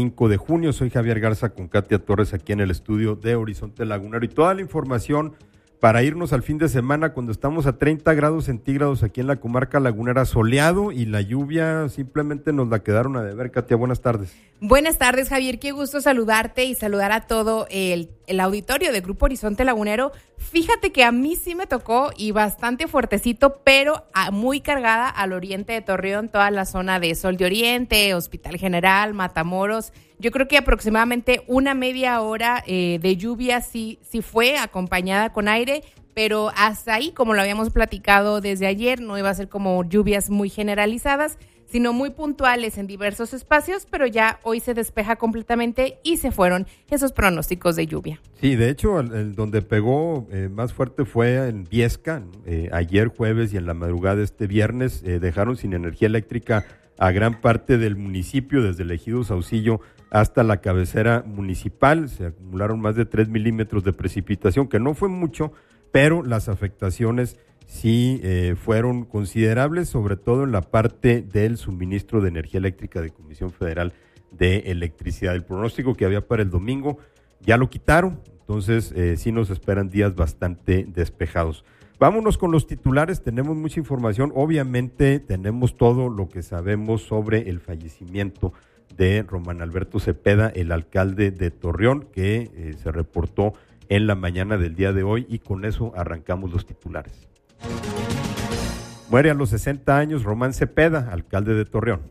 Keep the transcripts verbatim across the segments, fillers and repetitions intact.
cinco de junio. Soy Javier Garza con Katia Torres aquí en el estudio de Horizonte Lagunero y toda la información para irnos al fin de semana cuando estamos a treinta grados centígrados aquí en la comarca lagunera, soleado, y la lluvia simplemente nos la quedaron a deber. Katia, buenas tardes. Buenas tardes, Javier, qué gusto saludarte y saludar a todo el, el auditorio de Grupo Horizonte Lagunero. Fíjate que a mí sí me tocó y bastante fuertecito, pero a, muy cargada al oriente de Torreón, toda la zona de Sol de Oriente, Hospital General, Matamoros. Yo creo que aproximadamente una media hora eh, de lluvia sí, sí fue acompañada con aire, pero hasta ahí, como lo habíamos platicado desde ayer, no iba a ser como lluvias muy generalizadas, sino muy puntuales en diversos espacios, pero ya hoy se despeja completamente y se fueron esos pronósticos de lluvia. Sí, de hecho, el, el donde pegó eh, más fuerte fue en Viesca, eh, ayer jueves y en la madrugada de este viernes, eh, dejaron sin energía eléctrica a gran parte del municipio, desde el ejido Saucillo hasta la cabecera municipal. Se acumularon más de tres milímetros de precipitación, que no fue mucho, pero las afectaciones sí eh, fueron considerables, sobre todo en la parte del suministro de energía eléctrica de Comisión Federal de Electricidad. El pronóstico que había para el domingo ya lo quitaron, entonces eh, sí nos esperan días bastante despejados. Vámonos con los titulares, tenemos mucha información, obviamente tenemos todo lo que sabemos sobre el fallecimiento de Román Alberto Cepeda, el alcalde de Torreón, que eh, se reportó en la mañana del día de hoy, y con eso arrancamos los titulares. Muere a los sesenta años Román Cepeda, alcalde de Torreón.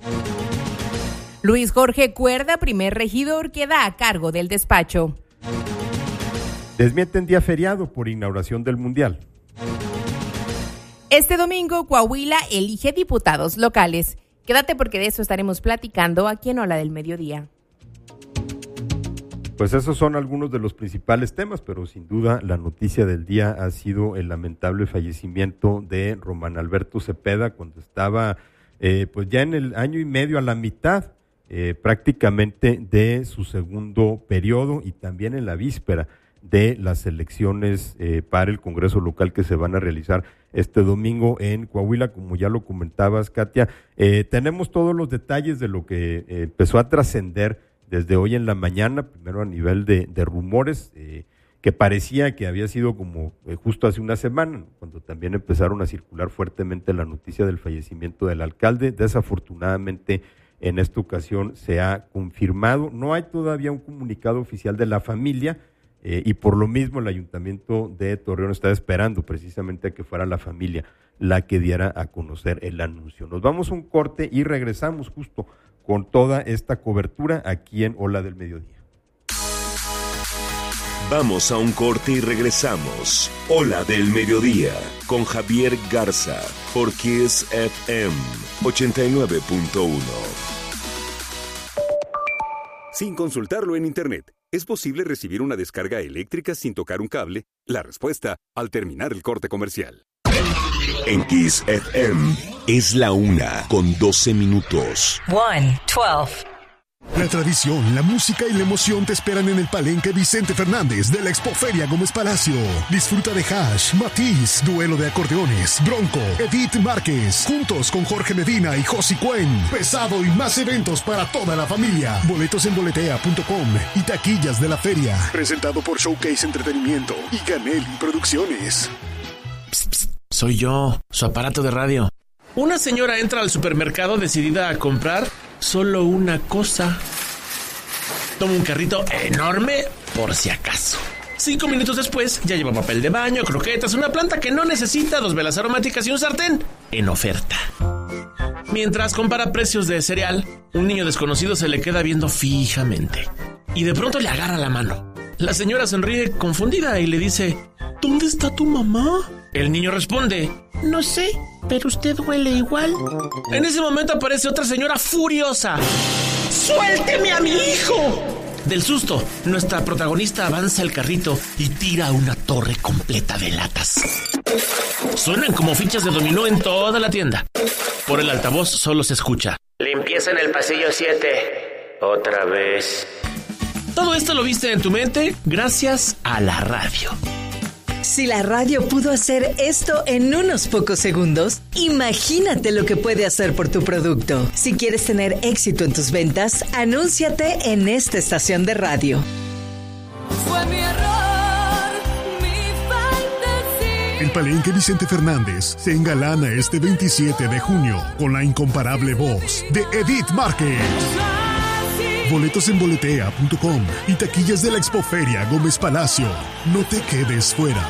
Luis Jorge Cuerda, primer regidor, queda a cargo del despacho. Desmienten día feriado por inauguración del Mundial. Este domingo, Coahuila elige diputados locales. Quédate porque de eso estaremos platicando aquí en Ola del Mediodía. Pues esos son algunos de los principales temas, pero sin duda la noticia del día ha sido el lamentable fallecimiento de Román Alberto Cepeda cuando estaba eh, pues ya en el año y medio, a la mitad eh, prácticamente de su segundo periodo, y también en la víspera de las elecciones eh, para el Congreso local que se van a realizar este domingo en Coahuila, como ya lo comentabas, Katia. Eh, tenemos todos los detalles de lo que eh, empezó a trascender desde hoy en la mañana, primero a nivel de, de rumores, eh, que parecía que había sido como eh, justo hace una semana, cuando también empezaron a circular fuertemente la noticia del fallecimiento del alcalde. Desafortunadamente, en esta ocasión se ha confirmado. No hay todavía un comunicado oficial de la familia, eh, y por lo mismo el Ayuntamiento de Torreón está esperando precisamente a que fuera la familia la que diera a conocer el anuncio. Nos vamos a un corte y regresamos justo con toda esta cobertura aquí en Ola del Mediodía. Vamos a un corte y regresamos. Ola del Mediodía con Javier Garza por Kiss F M ochenta y nueve punto uno. Sin consultarlo en internet, ¿es posible recibir una descarga eléctrica sin tocar un cable? La respuesta al terminar el corte comercial. En Kiss F M es la una con doce minutos. one twelve. La tradición, la música y la emoción te esperan en el Palenque Vicente Fernández de la Expoferia Gómez Palacio. Disfruta de Hash, Matiz, Duelo de Acordeones, Bronco, Edith Márquez, juntos con Jorge Medina y Josi Cuen. Pesado y más eventos para toda la familia. Boletos en boletea punto com y taquillas de la feria. Presentado por Showcase Entretenimiento y Canelli Producciones. Psst, psst, soy yo, su aparato de radio. Una señora entra al supermercado decidida a comprar solo una cosa. Toma un carrito enorme por si acaso. Cinco minutos después ya lleva papel de baño, croquetas, una planta que no necesita, dos velas aromáticas y un sartén en oferta. Mientras compara precios de cereal, un niño desconocido se le queda viendo fijamente y de pronto le agarra la mano. La señora sonríe confundida y le dice: ¿Dónde está tu mamá? El niño responde: no sé, pero usted huele igual. En ese momento aparece otra señora furiosa. ¡Suélteme a mi hijo! Del susto, nuestra protagonista avanza el carrito y tira una torre completa de latas. Suenan como fichas de dominó en toda la tienda. Por el altavoz solo se escucha: limpieza en el pasillo siete. Otra vez. Todo esto lo viste en tu mente gracias a la radio. Si la radio pudo hacer esto en unos pocos segundos, imagínate lo que puede hacer por tu producto. Si quieres tener éxito en tus ventas, anúnciate en esta estación de radio. Fue mi error, mi fantasía. El Palenque Vicente Fernández se engalana este veintisiete de junio con la incomparable voz de Edith Márquez. Boletos en boletea punto com y taquillas de la Expoferia Gómez Palacio. No te quedes fuera.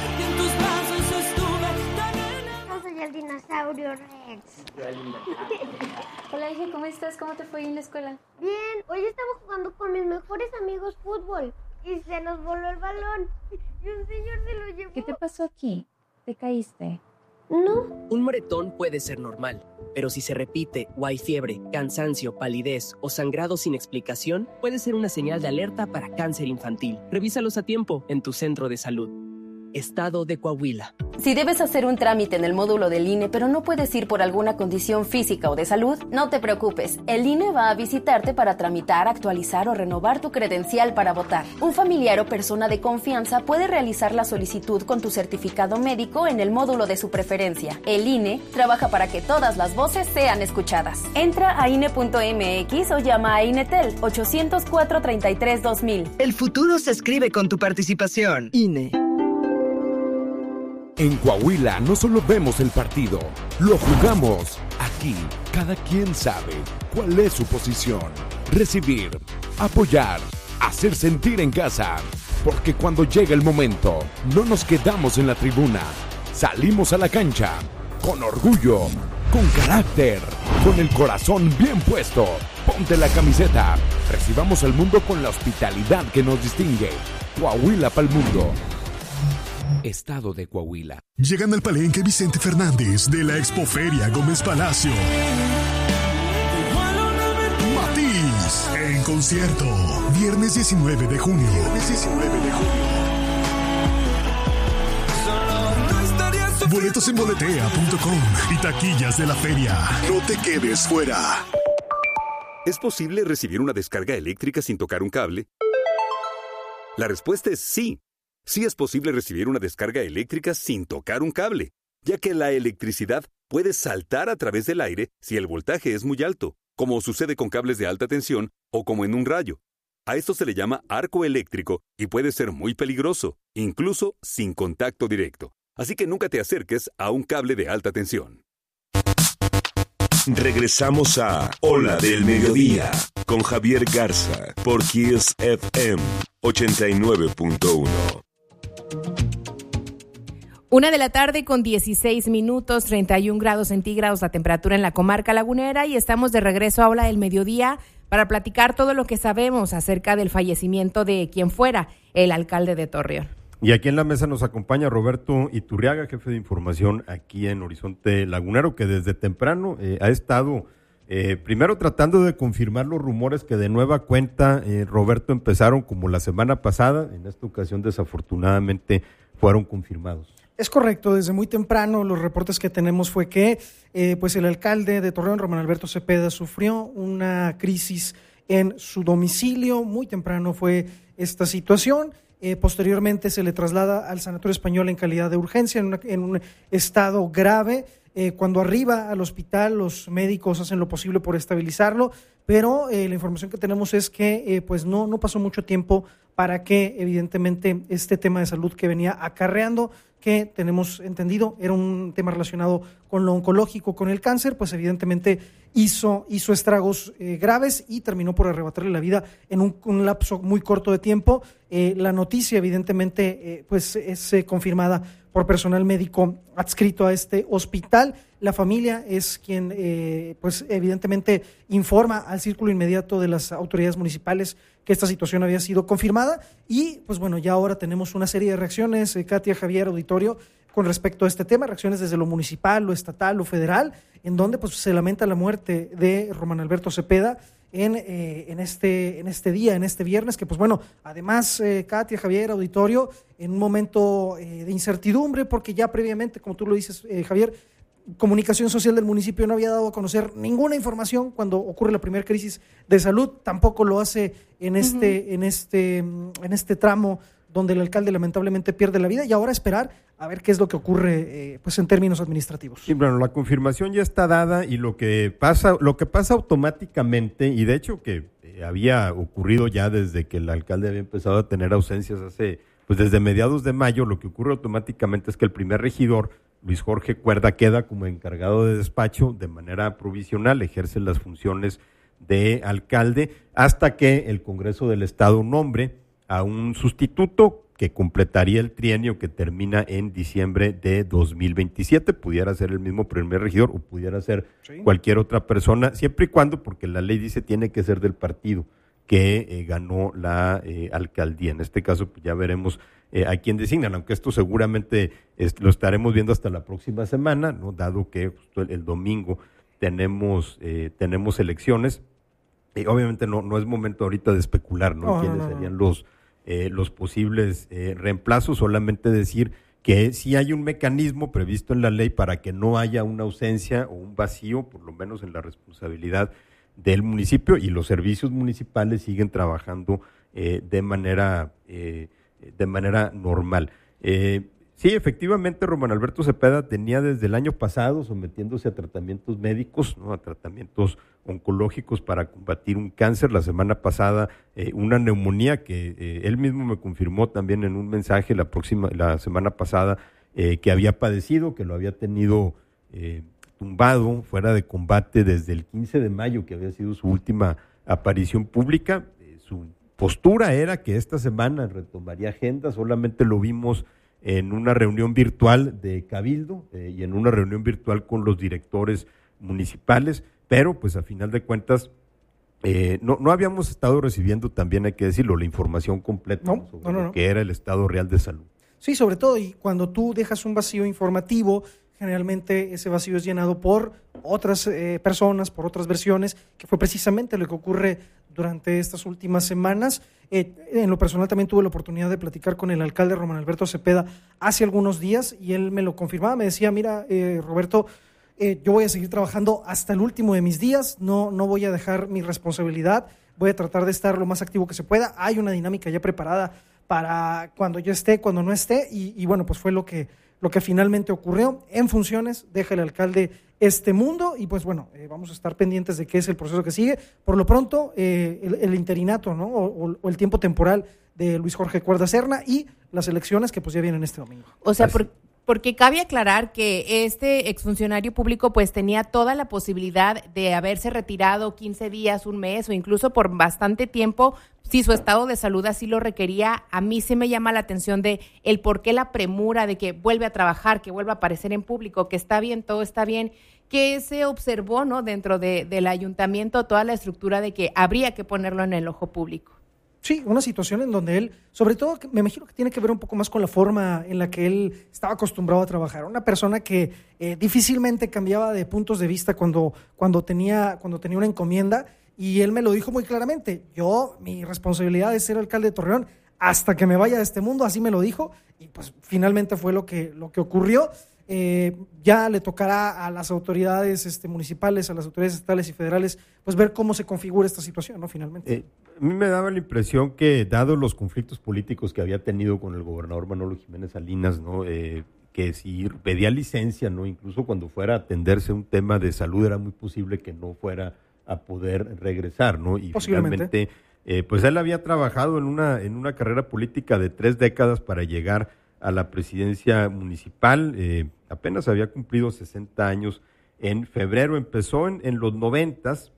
Yo soy el dinosaurio Rex. Hola, hija, ¿cómo estás? ¿Cómo te fue en la escuela? Bien, hoy estaba jugando con mis mejores amigos fútbol y se nos voló el balón y un señor se lo llevó. ¿Qué te pasó aquí? ¿Te caíste? No. Un moretón puede ser normal, pero si se repite o hay fiebre, cansancio, palidez o sangrado sin explicación, puede ser una señal de alerta para cáncer infantil. Revísalos a tiempo en tu centro de salud. Estado de Coahuila. Si debes hacer un trámite en el módulo del I N E, pero no puedes ir por alguna condición física o de salud, no te preocupes. El I N E va a visitarte para tramitar, actualizar o renovar tu credencial para votar. Un familiar o persona de confianza puede realizar la solicitud con tu certificado médico en el módulo de su preferencia. El I N E trabaja para que todas las voces sean escuchadas. Entra a I N E punto M X o llama a INETEL ochocientos cuatro treinta y tres dos mil. El futuro se escribe con tu participación. I N E. En Coahuila no solo vemos el partido, lo jugamos. Aquí, cada quien sabe cuál es su posición. Recibir, apoyar, hacer sentir en casa. Porque cuando llega el momento, no nos quedamos en la tribuna. Salimos a la cancha, con orgullo, con carácter, con el corazón bien puesto. Ponte la camiseta. Recibamos al mundo con la hospitalidad que nos distingue. Coahuila pa'l mundo. Estado de Coahuila. Llegan al Palenque Vicente Fernández de la Expoferia Gómez Palacio. Matiz en concierto. Viernes diecinueve de junio. Viernes diecinueve de junio. Boletos en boletea punto com y taquillas de la feria. No te quedes fuera. ¿Es posible recibir una descarga eléctrica sin tocar un cable? La respuesta es sí. Sí es posible recibir una descarga eléctrica sin tocar un cable, ya que la electricidad puede saltar a través del aire si el voltaje es muy alto, como sucede con cables de alta tensión o como en un rayo. A esto se le llama arco eléctrico y puede ser muy peligroso, incluso sin contacto directo. Así que nunca te acerques a un cable de alta tensión. Regresamos a Ola del Mediodía con Javier Garza por Kiss F M ochenta y nueve punto uno. Una de la tarde con dieciséis minutos, treinta y un grados centígrados la temperatura en la comarca lagunera y estamos de regreso a Ola del Mediodía para platicar todo lo que sabemos acerca del fallecimiento de quien fuera el alcalde de Torreón. Y aquí en la mesa nos acompaña Roberto Iturriaga, jefe de información aquí en Horizonte Lagunero, que desde temprano eh, ha estado eh, primero tratando de confirmar los rumores que de nueva cuenta, eh, Roberto, empezaron como la semana pasada. En esta ocasión, desafortunadamente, fueron confirmados. Es correcto, desde muy temprano los reportes que tenemos fue que eh, pues el alcalde de Torreón, Román Alberto Cepeda, sufrió una crisis en su domicilio. Muy temprano fue esta situación. Eh, posteriormente se le traslada al Sanatorio Español en calidad de urgencia, en, una, en un estado grave. Eh, cuando arriba al hospital, los médicos hacen lo posible por estabilizarlo, pero eh, la información que tenemos es que eh, pues no, no pasó mucho tiempo para que evidentemente este tema de salud que venía acarreando, que tenemos entendido era un tema relacionado con lo oncológico, con el cáncer, pues evidentemente hizo, hizo estragos eh, graves y terminó por arrebatarle la vida en un, un lapso muy corto de tiempo. Eh, la noticia evidentemente eh, pues es eh, confirmada por personal médico adscrito a este hospital. La familia es quien eh, pues evidentemente informa al círculo inmediato de las autoridades municipales que esta situación había sido confirmada y pues bueno, ya ahora tenemos una serie de reacciones, eh, Katia, Javier, auditorio, con respecto a este tema, reacciones desde lo municipal, lo estatal, lo federal, en donde pues se lamenta la muerte de Román Alberto Cepeda en, eh, en, este, en este día, en este viernes, que pues bueno, además eh, Katia, Javier, auditorio, en un momento eh, de incertidumbre, porque ya previamente, como tú lo dices, eh, Javier, Comunicación Social del municipio no había dado a conocer ninguna información cuando ocurre la primera crisis de salud, tampoco lo hace en este, uh-huh. en este, en este tramo donde el alcalde lamentablemente pierde la vida, y ahora esperar a ver qué es lo que ocurre eh, pues en términos administrativos. Sí, bueno, la confirmación ya está dada y lo que pasa, lo que pasa automáticamente, y de hecho que eh, había ocurrido ya desde que el alcalde había empezado a tener ausencias hace, pues desde mediados de mayo, lo que ocurre automáticamente es que el primer regidor, Luis Jorge Cuerda, queda como encargado de despacho de manera provisional, ejerce las funciones de alcalde hasta que el Congreso del Estado nombre a un sustituto que completaría el trienio que termina en diciembre de dos mil veintisiete. Pudiera ser el mismo primer regidor o pudiera ser sí. cualquier otra persona, siempre y cuando, porque la ley dice, tiene que ser del partido que eh, ganó la eh, alcaldía. En este caso, pues ya veremos eh, a quién designan, aunque esto seguramente es, lo estaremos viendo hasta la próxima semana, ¿no? Dado que justo el, el domingo tenemos, eh, tenemos elecciones. Y obviamente no, no es momento ahorita de especular, ¿no? No, quiénes no, no. serían los Eh, los posibles eh, reemplazos, solamente decir que sí hay un mecanismo previsto en la ley para que no haya una ausencia o un vacío, por lo menos en la responsabilidad del municipio, y los servicios municipales siguen trabajando eh, de manera eh, de manera normal. Eh, sí, efectivamente, Román Alberto Cepeda tenía desde el año pasado sometiéndose a tratamientos médicos, ¿no? A tratamientos oncológicos para combatir un cáncer. La semana pasada eh, una neumonía que eh, él mismo me confirmó también en un mensaje la próxima la semana pasada eh, que había padecido, que lo había tenido eh, tumbado fuera de combate desde el quince de mayo, que había sido su última aparición pública. Eh, su postura era que esta semana retomaría agenda, solamente lo vimos en una reunión virtual de Cabildo eh, y en una reunión virtual con los directores municipales, pero pues a final de cuentas eh, no, no habíamos estado recibiendo, también hay que decirlo, la información completa no, sobre no, no, lo no. que era el estado real de salud. Sí, sobre todo, y cuando tú dejas un vacío informativo, generalmente ese vacío es llenado por otras eh, personas, por otras versiones, que fue precisamente lo que ocurre durante estas últimas semanas. Eh, en lo personal también tuve la oportunidad de platicar con el alcalde Román Alberto Cepeda hace algunos días y él me lo confirmaba, me decía, mira, eh, Roberto, eh, yo voy a seguir trabajando hasta el último de mis días, no, no voy a dejar mi responsabilidad, voy a tratar de estar lo más activo que se pueda, hay una dinámica ya preparada para cuando yo esté, cuando no esté, y, y bueno, pues fue lo que, lo que finalmente ocurrió. En funciones, deja el alcalde este mundo, y pues bueno, eh, vamos a estar pendientes de qué es el proceso que sigue. Por lo pronto, eh, el, el interinato, ¿no? O, o el tiempo temporal de Luis Jorge Cuerda Serna y las elecciones que pues ya vienen este domingo. O sea, por, porque cabe aclarar que este exfuncionario público pues tenía toda la posibilidad de haberse retirado quince días, un mes o incluso por bastante tiempo, si su estado de salud así lo requería. A mí sí me llama la atención de el por qué la premura de que vuelve a trabajar, que vuelva a aparecer en público, que está bien, todo está bien, que se observó, ¿no? Dentro de, del ayuntamiento toda la estructura de que habría que ponerlo en el ojo público. Sí, una situación en donde él, sobre todo, me imagino que tiene que ver un poco más con la forma en la que él estaba acostumbrado a trabajar. Una persona que eh, difícilmente cambiaba de puntos de vista cuando, cuando, tenía, cuando tenía una encomienda, y él me lo dijo muy claramente. Yo, mi responsabilidad es ser alcalde de Torreón hasta que me vaya de este mundo, así me lo dijo, y pues finalmente fue lo que, lo que ocurrió. Eh, ya le tocará a las autoridades este, municipales, a las autoridades estatales y federales, pues ver cómo se configura esta situación, ¿no? Finalmente. Eh, a mí me daba la impresión que, dado los conflictos políticos que había tenido con el gobernador Manolo Jiménez Salinas, ¿no? Eh, que si pedía licencia, ¿no? Incluso cuando fuera a atenderse un tema de salud, era muy posible que no fuera a poder regresar, ¿no? Y finalmente, eh, pues él había trabajado en una, en una carrera política de tres décadas para llegar a la presidencia municipal. Eh, apenas había cumplido sesenta años en febrero. Empezó en, en los noventas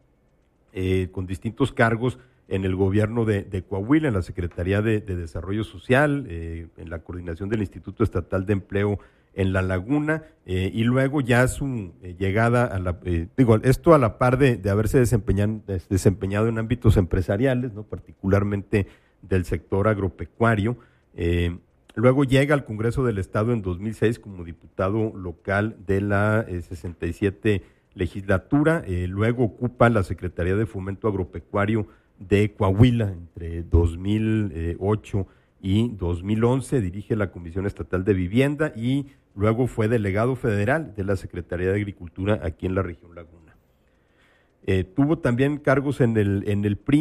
eh, con distintos cargos en el gobierno de, de Coahuila, en la Secretaría de, de Desarrollo Social, eh, en la coordinación del Instituto Estatal de Empleo en La Laguna, eh, y luego ya su eh, llegada a la, eh, digo, esto a la par de, de haberse desempeñado, desempeñado en ámbitos empresariales, ¿no? Particularmente del sector agropecuario. Eh, Luego llega al Congreso del Estado en dos mil seis como diputado local de la eh, sesenta y siete legislatura. Eh, luego ocupa la Secretaría de Fomento Agropecuario de Coahuila entre dos mil ocho y dos mil once. Dirige la Comisión Estatal de Vivienda y luego fue delegado federal de la Secretaría de Agricultura aquí en la región Laguna. Eh, tuvo también cargos en el, en el P R I.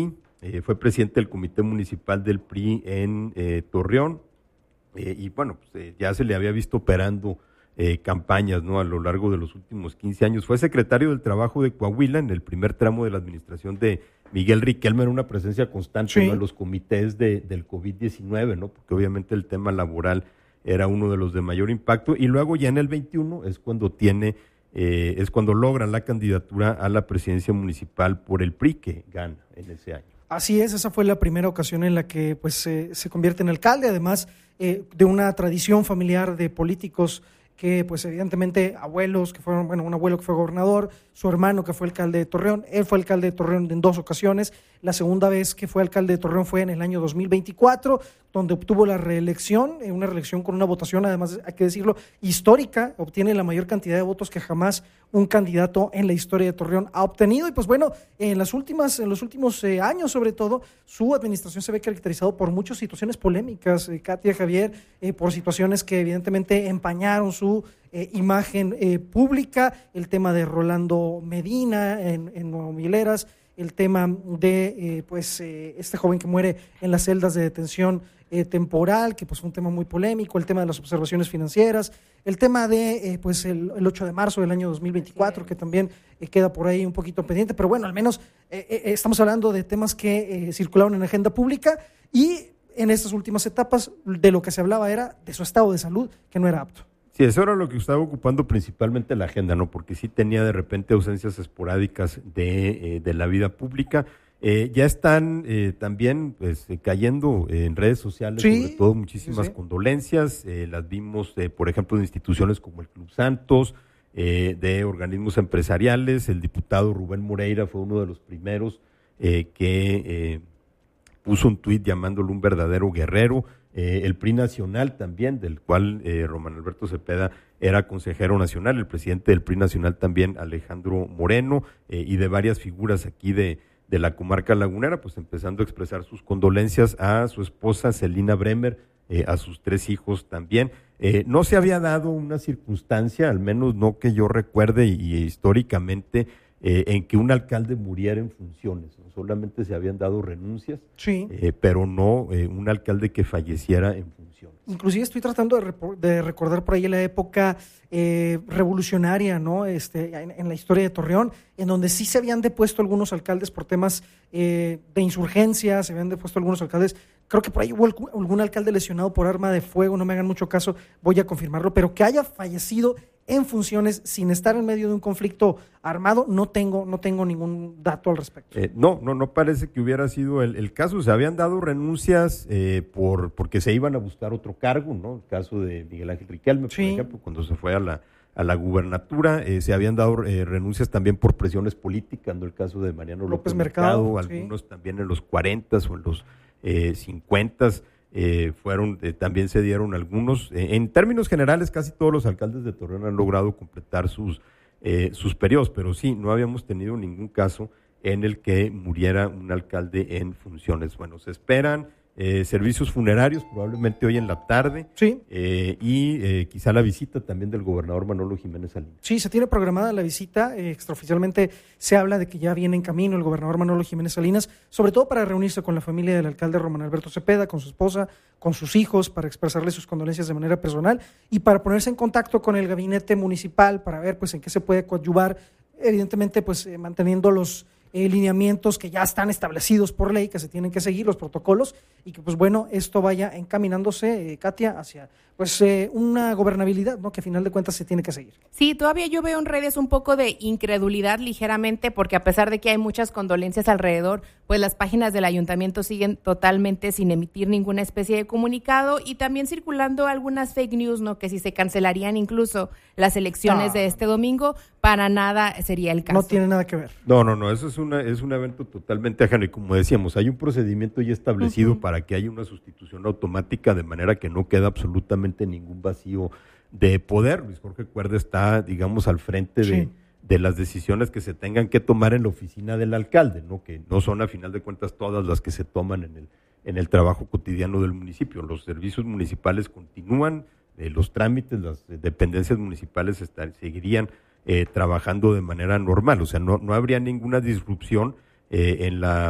eh, fue presidente del Comité Municipal del P R I en eh, Torreón, eh, y bueno, pues, eh, ya se le había visto operando eh, campañas, ¿no?, a lo largo de los últimos quince años. Fue secretario del Trabajo de Coahuila en el primer tramo de la administración de Miguel Riquelme, era una presencia constante, sí, ¿no?, en los comités de, del COVID diecinueve, ¿no?, porque obviamente el tema laboral era uno de los de mayor impacto, y luego ya en el veintiuno es cuando tiene, eh, es cuando logra la candidatura a la presidencia municipal por el P R I, que gana en ese año. Así es, esa fue la primera ocasión en la que pues eh, se convierte en alcalde, además eh, de una tradición familiar de políticos que pues evidentemente abuelos que fueron, bueno, un abuelo que fue gobernador, su hermano que fue alcalde de Torreón, él fue alcalde de Torreón en dos ocasiones, la segunda vez que fue alcalde de Torreón fue en el año dos mil veinticuatro, donde obtuvo la reelección, eh, una reelección con una votación, además hay que decirlo, histórica, obtiene la mayor cantidad de votos que jamás un candidato en la historia de Torreón ha obtenido, y pues bueno, en las últimas, en los últimos eh, años sobre todo, su administración se ve caracterizado por muchas situaciones polémicas, eh, Katia, Javier, eh, por situaciones que evidentemente empañaron su eh, imagen eh, pública, el tema de Rolando Medina en, en Nuevo Mileras, el tema de eh, pues eh, este joven que muere en las celdas de detención eh, temporal, que pues fue un tema muy polémico, el tema de las observaciones financieras, el tema de eh, pues el, el ocho de marzo del año dos mil veinticuatro, que también eh, queda por ahí un poquito pendiente, pero bueno, al menos eh, eh, estamos hablando de temas que eh, circularon en la agenda pública, y en estas últimas etapas de lo que se hablaba era de su estado de salud, que no era apto. Sí, eso era lo que estaba ocupando principalmente la agenda, ¿no? Porque sí tenía de repente ausencias esporádicas de, eh, de la vida pública. Eh, ya están eh, también pues, eh, cayendo eh, en redes sociales, sí, sobre todo muchísimas sí, sí. condolencias. Eh, las vimos, eh, por ejemplo, de instituciones como el Club Santos, eh, de organismos empresariales. El diputado Rubén Moreira fue uno de los primeros eh, que eh, puso un tuit llamándolo un verdadero guerrero. Eh, el P R I nacional también, del cual eh, Román Alberto Cepeda era consejero nacional, el presidente del P R I nacional también, Alejandro Moreno, eh, y de varias figuras aquí de, de la comarca lagunera, pues empezando a expresar sus condolencias a su esposa Celina Bremer, eh, a sus tres hijos también. Eh, no se había dado una circunstancia, al menos no que yo recuerde y, y históricamente, Eh, en que un alcalde muriera en funciones, ¿no? Solamente se habían dado renuncias, sí. eh, pero no eh, un alcalde que falleciera en funciones. Inclusive estoy tratando de, rep- de recordar por ahí la época eh, revolucionaria, ¿no? Este, en, en la historia de Torreón, en donde sí se habían depuesto algunos alcaldes por temas eh, de insurgencia, se habían depuesto algunos alcaldes. Creo que por ahí hubo algún alcalde lesionado por arma de fuego, no me hagan mucho caso, voy a confirmarlo, pero que haya fallecido en funciones sin estar en medio de un conflicto armado, no tengo no tengo ningún dato al respecto. Eh, no, no, no parece que hubiera sido el, el caso. Se habían dado renuncias eh, por porque se iban a buscar otro cargo, ¿no? El caso de Miguel Ángel Riquelme, por sí. ejemplo, cuando se fue a la a la gubernatura, eh, se habían dado eh, renuncias también por presiones políticas, ¿no? El caso de Mariano López, López Mercado, Mercado sí. algunos también en los cuarentas o en los eh, cincuentas. Eh, fueron eh, también se dieron algunos. Eh, en términos generales, casi todos los alcaldes de Torreón han logrado completar sus, eh, sus periodos, pero sí, no habíamos tenido ningún caso en el que muriera un alcalde en funciones. Bueno, se esperan eh, servicios funerarios probablemente hoy en la tarde, sí. eh, y eh, quizá la visita también del gobernador Manolo Jiménez Salinas. Sí, se tiene programada la visita, eh, extraoficialmente se habla de que ya viene en camino el gobernador Manolo Jiménez Salinas, sobre todo para reunirse con la familia del alcalde Román Alberto Cepeda, con su esposa, con sus hijos, para expresarle sus condolencias de manera personal y para ponerse en contacto con el gabinete municipal para ver pues en qué se puede coadyuvar, evidentemente pues eh, manteniendo los Eh, lineamientos que ya están establecidos por ley, que se tienen que seguir, los protocolos, y que pues bueno, esto vaya encaminándose, eh, Katia, hacia pues eh, una gobernabilidad, ¿no? Que a final de cuentas se tiene que seguir. Sí, todavía yo veo en redes un poco de incredulidad ligeramente, porque a pesar de que hay muchas condolencias alrededor, pues las páginas del ayuntamiento siguen totalmente sin emitir ninguna especie de comunicado, y también circulando algunas fake news, ¿no? Que si se cancelarían incluso las elecciones no. de este domingo, para nada sería el caso. No tiene nada que ver. No, no, no, eso es Una, es un evento totalmente ajeno y como decíamos, hay un procedimiento ya establecido uh-huh. para que haya una sustitución automática de manera que no queda absolutamente ningún vacío de poder. Luis Jorge Cuerda está, digamos, al frente sí. de, de las decisiones que se tengan que tomar en la oficina del alcalde, ¿no? Que no son a final de cuentas todas las que se toman en el, en el trabajo cotidiano del municipio. Los servicios municipales continúan, eh, los trámites, las dependencias municipales estar, seguirían Eh, trabajando de manera normal, o sea, no, no habría ninguna disrupción eh, en la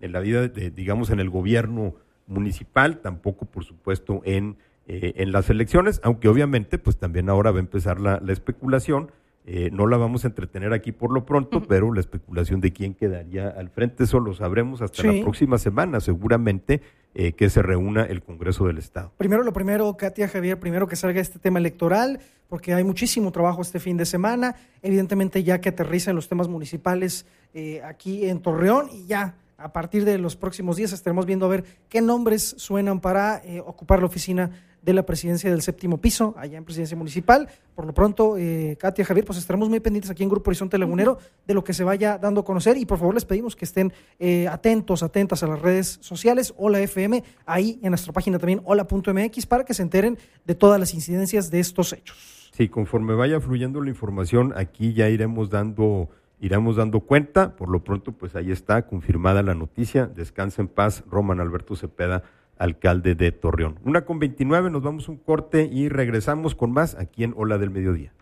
en la vida, de, digamos, en el gobierno municipal, tampoco, por supuesto, en, eh, en las elecciones, aunque obviamente, pues también ahora va a empezar la, la especulación. Eh, no la vamos a entretener aquí por lo pronto, uh-huh. pero la especulación de quién quedaría al frente, eso lo sabremos hasta sí. la próxima semana, seguramente, eh, que se reúna el Congreso del Estado. Primero lo primero, Katia, Javier, primero que salga este tema electoral, porque hay muchísimo trabajo este fin de semana, evidentemente ya que aterrizan los temas municipales eh, aquí en Torreón, y ya a partir de los próximos días estaremos viendo a ver qué nombres suenan para eh, ocupar la oficina de la presidencia del séptimo piso, allá en Presidencia Municipal. Por lo pronto, eh, Katia, Javier, pues estaremos muy pendientes aquí en Grupo Horizonte Lagunero de lo que se vaya dando a conocer, y por favor les pedimos que estén eh, atentos, atentas a las redes sociales, Hola F M, ahí en nuestra página también, hola punto m x, para que se enteren de todas las incidencias de estos hechos. Sí, conforme vaya fluyendo la información, aquí ya iremos dando... Iremos dando cuenta. Por lo pronto, pues ahí está, confirmada la noticia. Descansa en paz, Román Alberto Cepeda, alcalde de Torreón. Una con veintinueve, nos vamos un corte y regresamos con más aquí en Hola del Mediodía.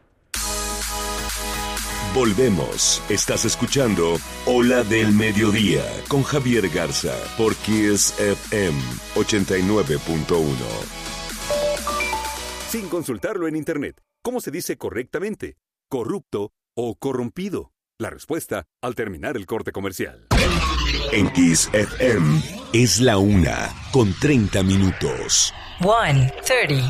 Volvemos. Estás escuchando Hola del Mediodía con Javier Garza por Kiss F M ochenta y nueve punto uno. Sin consultarlo en internet, ¿cómo se dice correctamente? ¿Corrupto o corrompido? La respuesta al terminar el corte comercial. En Kiss F M es la una con treinta minutos. one thirty.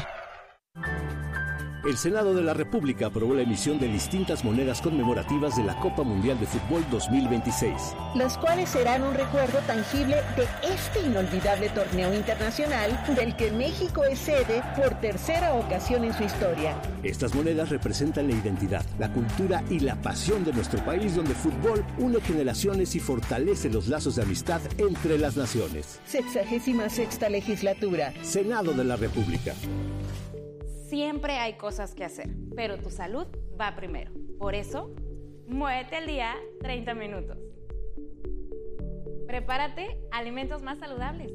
El Senado de la República aprobó la emisión de distintas monedas conmemorativas de la Copa Mundial de Fútbol dos mil veintiséis. Las cuales serán un recuerdo tangible de este inolvidable torneo internacional del que México es sede por tercera ocasión en su historia. Estas monedas representan la identidad, la cultura y la pasión de nuestro país, donde el fútbol une generaciones y fortalece los lazos de amistad entre las naciones. Sexagésima sexta legislatura. Senado de la República. Siempre hay cosas que hacer, pero tu salud va primero. Por eso, muévete al día treinta minutos. Prepárate alimentos más saludables.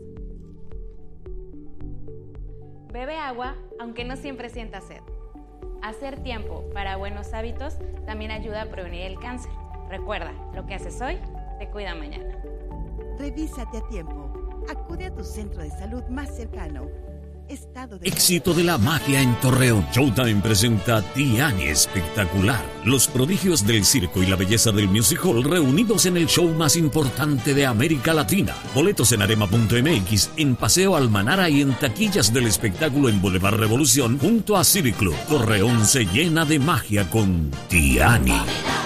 Bebe agua, aunque no siempre sientas sed. Hacer tiempo para buenos hábitos también ayuda a prevenir el cáncer. Recuerda, lo que haces hoy te cuida mañana. Revísate a tiempo. Acude a tu centro de salud más cercano. Estado de... Éxito de la magia en Torreón. Showtime presenta Tiani Espectacular. Los prodigios del circo y la belleza del music hall reunidos en el show más importante de América Latina. Boletos en arema punto m x, en Paseo Almanara y en taquillas del espectáculo en Boulevard Revolución junto a City Club. Torreón se llena de magia con Tiani.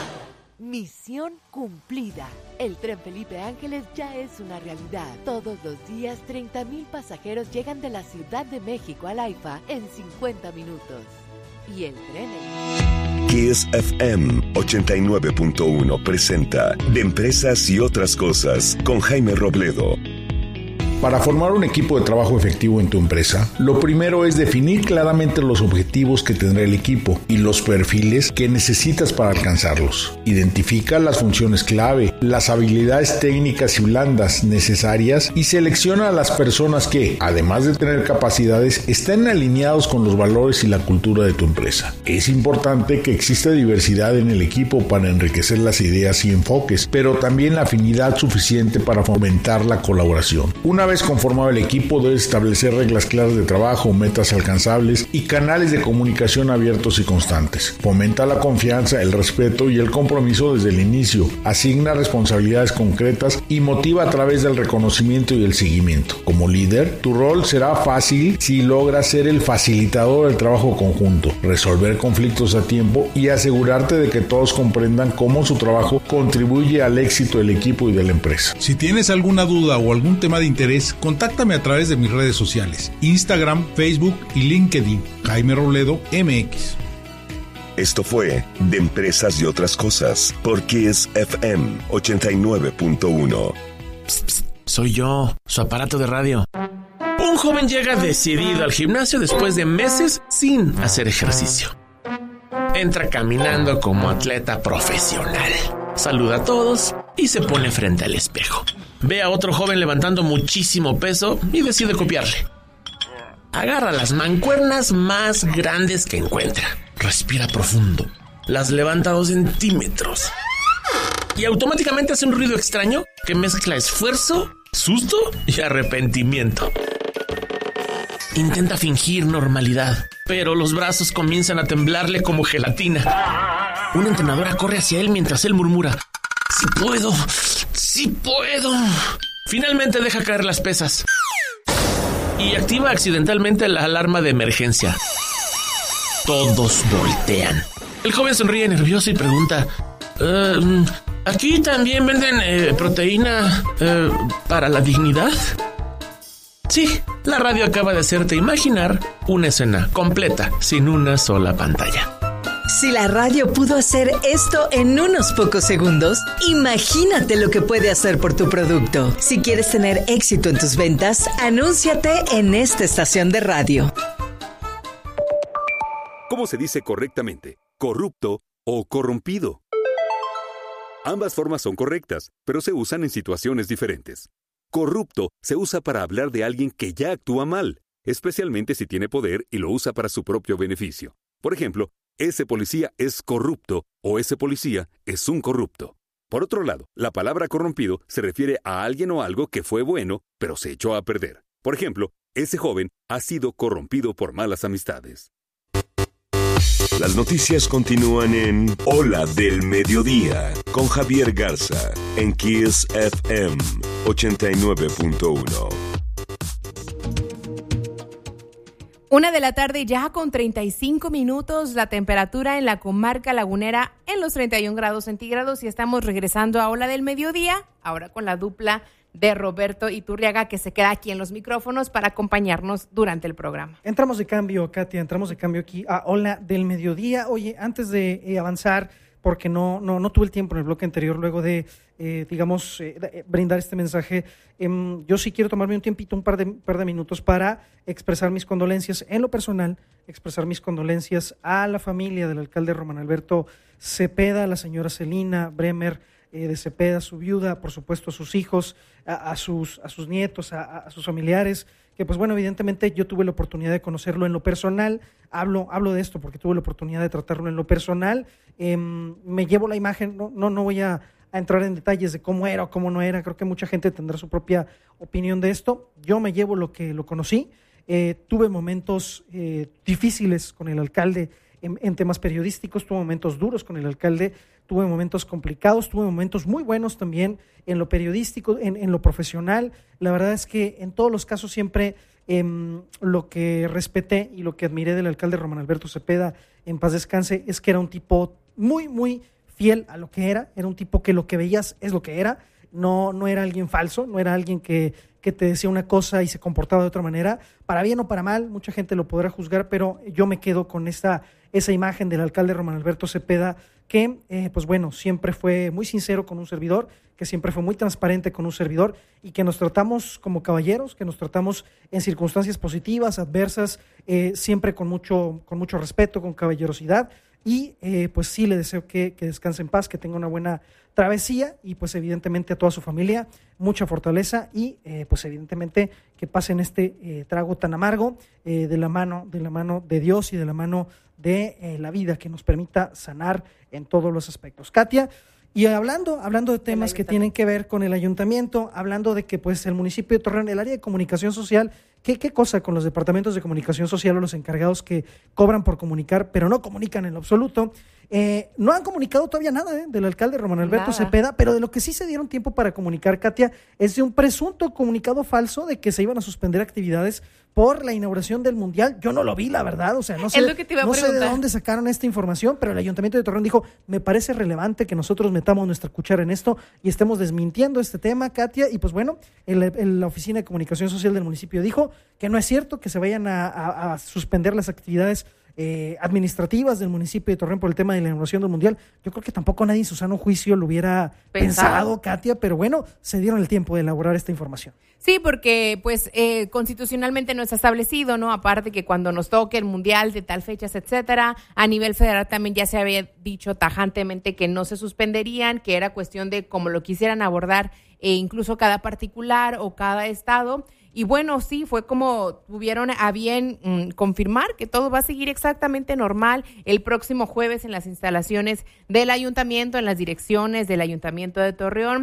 Misión cumplida. El tren Felipe Ángeles ya es una realidad. Todos los días, treinta mil pasajeros llegan de la Ciudad de México al AIFA en cincuenta minutos. Y el tren... Kiss F M ochenta y nueve punto uno presenta De Empresas y Otras Cosas con Jaime Robledo. Para formar un equipo de trabajo efectivo en tu empresa, lo primero es definir claramente los objetivos que tendrá el equipo y los perfiles que necesitas para alcanzarlos. Identifica las funciones clave, las habilidades técnicas y blandas necesarias y selecciona a las personas que, además de tener capacidades, estén alineados con los valores y la cultura de tu empresa. Es importante que exista diversidad en el equipo para enriquecer las ideas y enfoques, pero también la afinidad suficiente para fomentar la colaboración. Una vez conformado el equipo, debes establecer reglas claras de trabajo, metas alcanzables y canales de comunicación abiertos y constantes. Fomenta la confianza, el respeto y el compromiso desde el inicio. Asigna responsabilidades concretas y motiva a través del reconocimiento y el seguimiento. Como líder, tu rol será fácil si logras ser el facilitador del trabajo conjunto, resolver conflictos a tiempo y asegurarte de que todos comprendan cómo su trabajo contribuye al éxito del equipo y de la empresa. Si tienes alguna duda o algún tema de interés, contáctame a través de mis redes sociales, Instagram, Facebook y LinkedIn, Jaime Robledo M X. Esto fue De Empresas y Otras Cosas por Kiss F M ochenta y nueve punto uno. Psst, psst, soy yo, su aparato de radio. Un joven llega decidido al gimnasio después de meses sin hacer ejercicio. Entra caminando como atleta profesional. Saluda a todos y se pone frente al espejo. Ve a otro joven levantando muchísimo peso y decide copiarle. Agarra las mancuernas más grandes que encuentra. Respira profundo. Las levanta dos centímetros. Y automáticamente hace un ruido extraño que mezcla esfuerzo susto y arrepentimiento. Intenta fingir normalidad, pero los brazos comienzan a temblarle como gelatina. Una entrenadora corre hacia él mientras él murmura: ¡Sí puedo! ¡Sí puedo! Finalmente deja caer las pesas y activa accidentalmente la alarma de emergencia. Todos voltean. El joven sonríe nervioso y pregunta: Uh, ¿aquí también venden eh, proteína eh, para la dignidad? Sí, la radio acaba de hacerte imaginar una escena completa, sin una sola pantalla. Si la radio pudo hacer esto en unos pocos segundos, imagínate lo que puede hacer por tu producto. Si quieres tener éxito en tus ventas, anúnciate en esta estación de radio. ¿Cómo se dice correctamente? ¿Corrupto o corrompido? Ambas formas son correctas, pero se usan en situaciones diferentes. Corrupto se usa para hablar de alguien que ya actúa mal, especialmente si tiene poder y lo usa para su propio beneficio. Por ejemplo, ese policía es corrupto o ese policía es un corrupto. Por otro lado, la palabra corrompido se refiere a alguien o algo que fue bueno, pero se echó a perder. Por ejemplo, ese joven ha sido corrompido por malas amistades. Las noticias continúan en Hola del Mediodía con Javier Garza en Kiss F M ochenta y nueve punto uno. Una de la tarde ya con treinta y cinco minutos, la temperatura en la comarca lagunera en los treinta y un grados centígrados y estamos regresando a Hola del Mediodía, ahora con la dupla de Roberto Iturriaga, que se queda aquí en los micrófonos para acompañarnos durante el programa. Entramos de cambio, Katia, entramos de cambio aquí a Hola del Mediodía. Oye, antes de eh, avanzar, porque no, no, no tuve el tiempo en el bloque anterior, luego de, eh, digamos, eh, brindar este mensaje, eh, yo sí quiero tomarme un tiempito, un par de, par de minutos para expresar mis condolencias en lo personal, expresar mis condolencias a la familia del alcalde Román Alberto Cepeda, a la señora Celina Bremer eh, de Cepeda, su viuda, por supuesto a sus hijos, a, a, sus, a sus nietos, a, a sus familiares, que pues bueno, evidentemente yo tuve la oportunidad de conocerlo en lo personal, hablo, hablo de esto porque tuve la oportunidad de tratarlo en lo personal, eh, me llevo la imagen, no, no, no voy a, a entrar en detalles de cómo era o cómo no era, creo que mucha gente tendrá su propia opinión de esto, yo me llevo lo que lo conocí, eh, tuve momentos eh, difíciles con el alcalde en, en temas periodísticos, tuve momentos duros con el alcalde, tuve momentos complicados, tuve momentos muy buenos también en lo periodístico, en, en lo profesional. La verdad es que en todos los casos siempre eh, lo que respeté y lo que admiré del alcalde Román Alberto Cepeda, en paz descanse, es que era un tipo muy, muy fiel a lo que era, era un tipo que lo que veías es lo que era, no, no era alguien falso, no era alguien que, que te decía una cosa y se comportaba de otra manera, para bien o para mal, mucha gente lo podrá juzgar, pero yo me quedo con esta, esa imagen del alcalde Román Alberto Cepeda, que, eh, pues bueno, siempre fue muy sincero con un servidor, que siempre fue muy transparente con un servidor y que nos tratamos como caballeros, que nos tratamos en circunstancias positivas, adversas, eh, siempre con mucho, con mucho respeto, con caballerosidad y eh, pues sí le deseo que, que descanse en paz, que tenga una buena travesía y pues evidentemente a toda su familia mucha fortaleza y eh, pues evidentemente que pasen este eh, trago tan amargo eh, de la mano de la mano de Dios y de la mano de eh, la vida, que nos permita sanar en todos los aspectos. Katia, y hablando, hablando de temas que tienen que ver con el ayuntamiento, hablando de que pues el municipio de Torreón, el área de comunicación social, ¿qué, qué cosa con los departamentos de comunicación social o los encargados que cobran por comunicar, pero no comunican en lo absoluto? Eh, no han comunicado todavía nada eh, del alcalde Román Alberto nada. Cepeda, pero de lo que sí se dieron tiempo para comunicar, Katia, es de un presunto comunicado falso de que se iban a suspender actividades por la inauguración del Mundial. Yo no lo vi, la verdad, o sea, no sé, no sé de dónde sacaron esta información, pero el Ayuntamiento de Torreón dijo, me parece relevante que nosotros metamos nuestra cuchara en esto y estemos desmintiendo este tema, Katia, y pues bueno, el, el, la Oficina de Comunicación Social del municipio dijo que no es cierto que se vayan a, a, a suspender las actividades Eh, administrativas del municipio de Torreón por el tema de la inauguración del Mundial. Yo creo que tampoco nadie en su sano juicio lo hubiera pensado, pensado Katia, pero bueno, se dieron el tiempo de elaborar esta información. Sí, porque pues eh, constitucionalmente no está establecido, ¿no? Aparte que cuando nos toque el Mundial de tal fechas, etcétera, a nivel federal también ya se había dicho tajantemente que no se suspenderían, que era cuestión de cómo lo quisieran abordar eh, incluso cada particular o cada estado. Y bueno, sí, fue como tuvieron a bien mmm, confirmar que todo va a seguir exactamente normal el próximo jueves en las instalaciones del ayuntamiento, en las direcciones del Ayuntamiento de Torreón.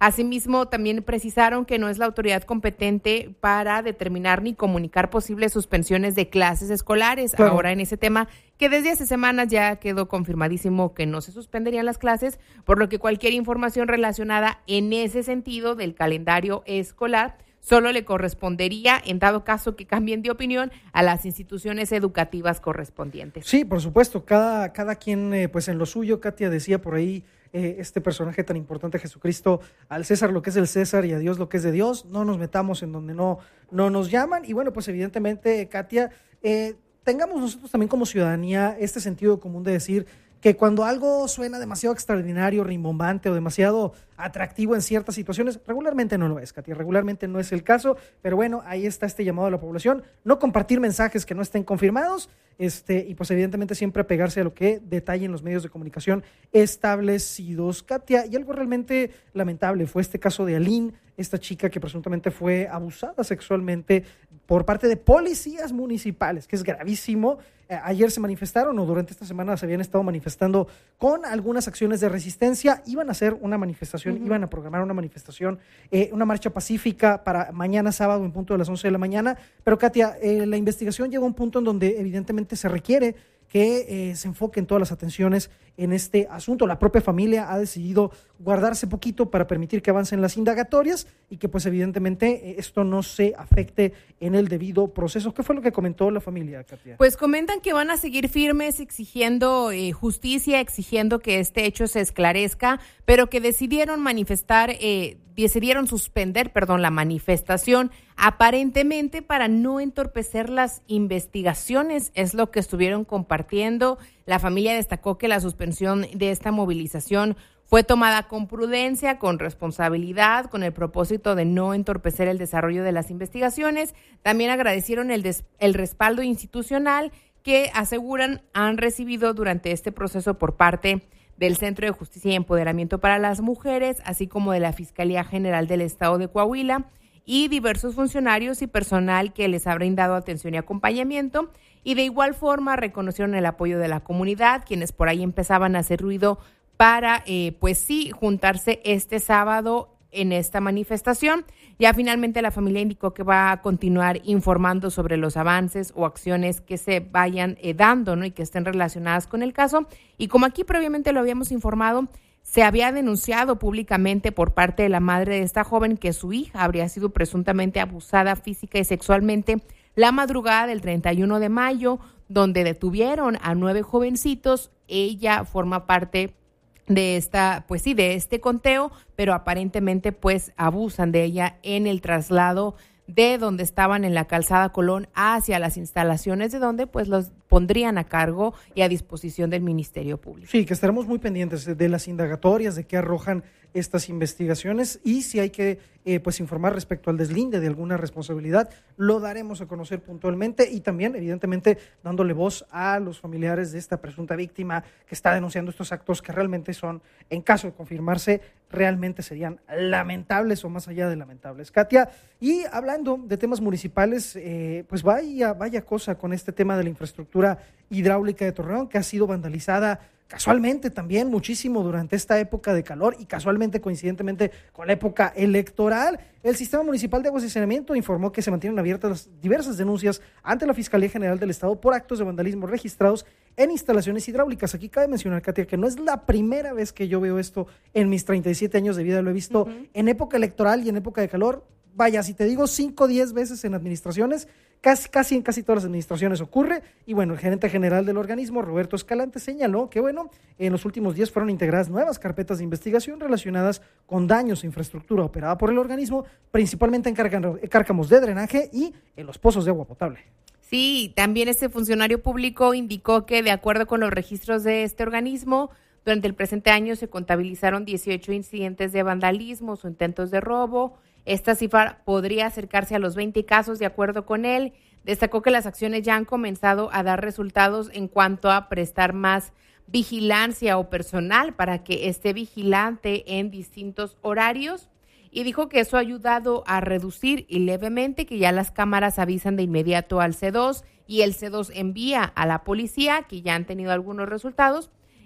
Asimismo, también precisaron que no es la autoridad competente para determinar ni comunicar posibles suspensiones de clases escolares. Claro. Ahora en ese tema, que desde hace semanas ya quedó confirmadísimo que no se suspenderían las clases, por lo que cualquier información relacionada en ese sentido del calendario escolar solo le correspondería, en dado caso que cambien de opinión, a las instituciones educativas correspondientes. Sí, por supuesto, cada, cada quien eh, pues en lo suyo. Katia decía por ahí, eh, este personaje tan importante, Jesucristo, al César lo que es del César y a Dios lo que es de Dios, no nos metamos en donde no, no nos llaman. Y bueno, pues evidentemente, Katia, eh, tengamos nosotros también como ciudadanía este sentido común de decir que cuando algo suena demasiado extraordinario, rimbombante o demasiado atractivo en ciertas situaciones, regularmente no lo es, Katia, regularmente no es el caso, pero bueno, ahí está este llamado a la población, no compartir mensajes que no estén confirmados, este, y pues evidentemente siempre apegarse a lo que detallen los medios de comunicación establecidos. Katia, y algo realmente lamentable fue este caso de Aline, esta chica que presuntamente fue abusada sexualmente por parte de policías municipales, que es gravísimo. Eh, ayer se manifestaron, o durante esta semana se habían estado manifestando con algunas acciones de resistencia, iban a hacer una manifestación, uh-huh. iban a programar una manifestación, eh, una marcha pacífica para mañana sábado en punto de las once de la mañana, pero Katia, eh, la investigación llegó a un punto en donde evidentemente se requiere que eh, se enfoquen todas las atenciones en este asunto. La propia familia ha decidido guardarse poquito para permitir que avancen las indagatorias y que pues evidentemente eh, esto no se afecte en el debido proceso. ¿Qué fue lo que comentó la familia, Katia? Pues comentan que van a seguir firmes exigiendo eh, justicia, exigiendo que este hecho se esclarezca, pero que decidieron manifestar, eh, decidieron suspender, perdón, la manifestación, aparentemente para no entorpecer las investigaciones, es lo que estuvieron compartiendo. La familia destacó que la suspensión de esta movilización fue tomada con prudencia, con responsabilidad, con el propósito de no entorpecer el desarrollo de las investigaciones. También agradecieron el, des- el respaldo institucional que aseguran han recibido durante este proceso por parte del Centro de Justicia y Empoderamiento para las Mujeres, así como de la Fiscalía General del Estado de Coahuila y diversos funcionarios y personal que les ha brindado atención y acompañamiento. Y de igual forma reconocieron el apoyo de la comunidad, quienes por ahí empezaban a hacer ruido para, eh, pues sí, juntarse este sábado en esta manifestación. Ya finalmente la familia indicó que va a continuar informando sobre los avances o acciones que se vayan eh, dando, ¿no? Y que estén relacionadas con el caso. Y como aquí previamente lo habíamos informado, se había denunciado públicamente por parte de la madre de esta joven que su hija habría sido presuntamente abusada física y sexualmente la madrugada del treinta y uno de mayo, donde detuvieron a nueve jovencitos. Ella forma parte de esta, pues sí, de este conteo, pero aparentemente pues abusan de ella en el traslado de donde estaban en la calzada Colón hacia las instalaciones de donde pues los pondrían a cargo y a disposición del Ministerio Público. Sí, que estaremos muy pendientes de las indagatorias, de qué arrojan estas investigaciones y si hay que eh, pues informar respecto al deslinde de alguna responsabilidad, lo daremos a conocer puntualmente y también evidentemente dándole voz a los familiares de esta presunta víctima que está denunciando estos actos que realmente son, en caso de confirmarse, realmente serían lamentables o más allá de lamentables. Katia, y hablando de temas municipales, eh, pues vaya, vaya cosa con este tema de la infraestructura hidráulica de Torreón, que ha sido vandalizada casualmente también muchísimo durante esta época de calor y casualmente coincidentemente con la época electoral. El Sistema Municipal de Aguas y Saneamiento informó que se mantienen abiertas diversas denuncias ante la Fiscalía General del Estado por actos de vandalismo registrados en instalaciones hidráulicas. Aquí cabe mencionar, Katia, que no es la primera vez que yo veo esto en mis treinta y siete años de vida, lo he visto uh-huh. en época electoral y en época de calor. Vaya, si te digo cinco o diez veces en administraciones, casi, casi en casi todas las administraciones ocurre. Y bueno, el gerente general del organismo, Roberto Escalante, señaló que bueno, en los últimos días fueron integradas nuevas carpetas de investigación relacionadas con daños a infraestructura operada por el organismo, principalmente en cárcamos de drenaje y en los pozos de agua potable. Sí, también este funcionario público indicó que de acuerdo con los registros de este organismo, durante el presente año se contabilizaron dieciocho incidentes de vandalismo o intentos de robo. Esta cifra podría acercarse a los veinte casos, de acuerdo con él. Destacó que las acciones ya han comenzado a dar resultados en cuanto a prestar más vigilancia o personal para que esté vigilante en distintos horarios. Y dijo que eso ha ayudado a reducir y levemente, que ya las cámaras avisan de inmediato al C dos y el C dos envía a la policía, que ya han tenido algunos resultados.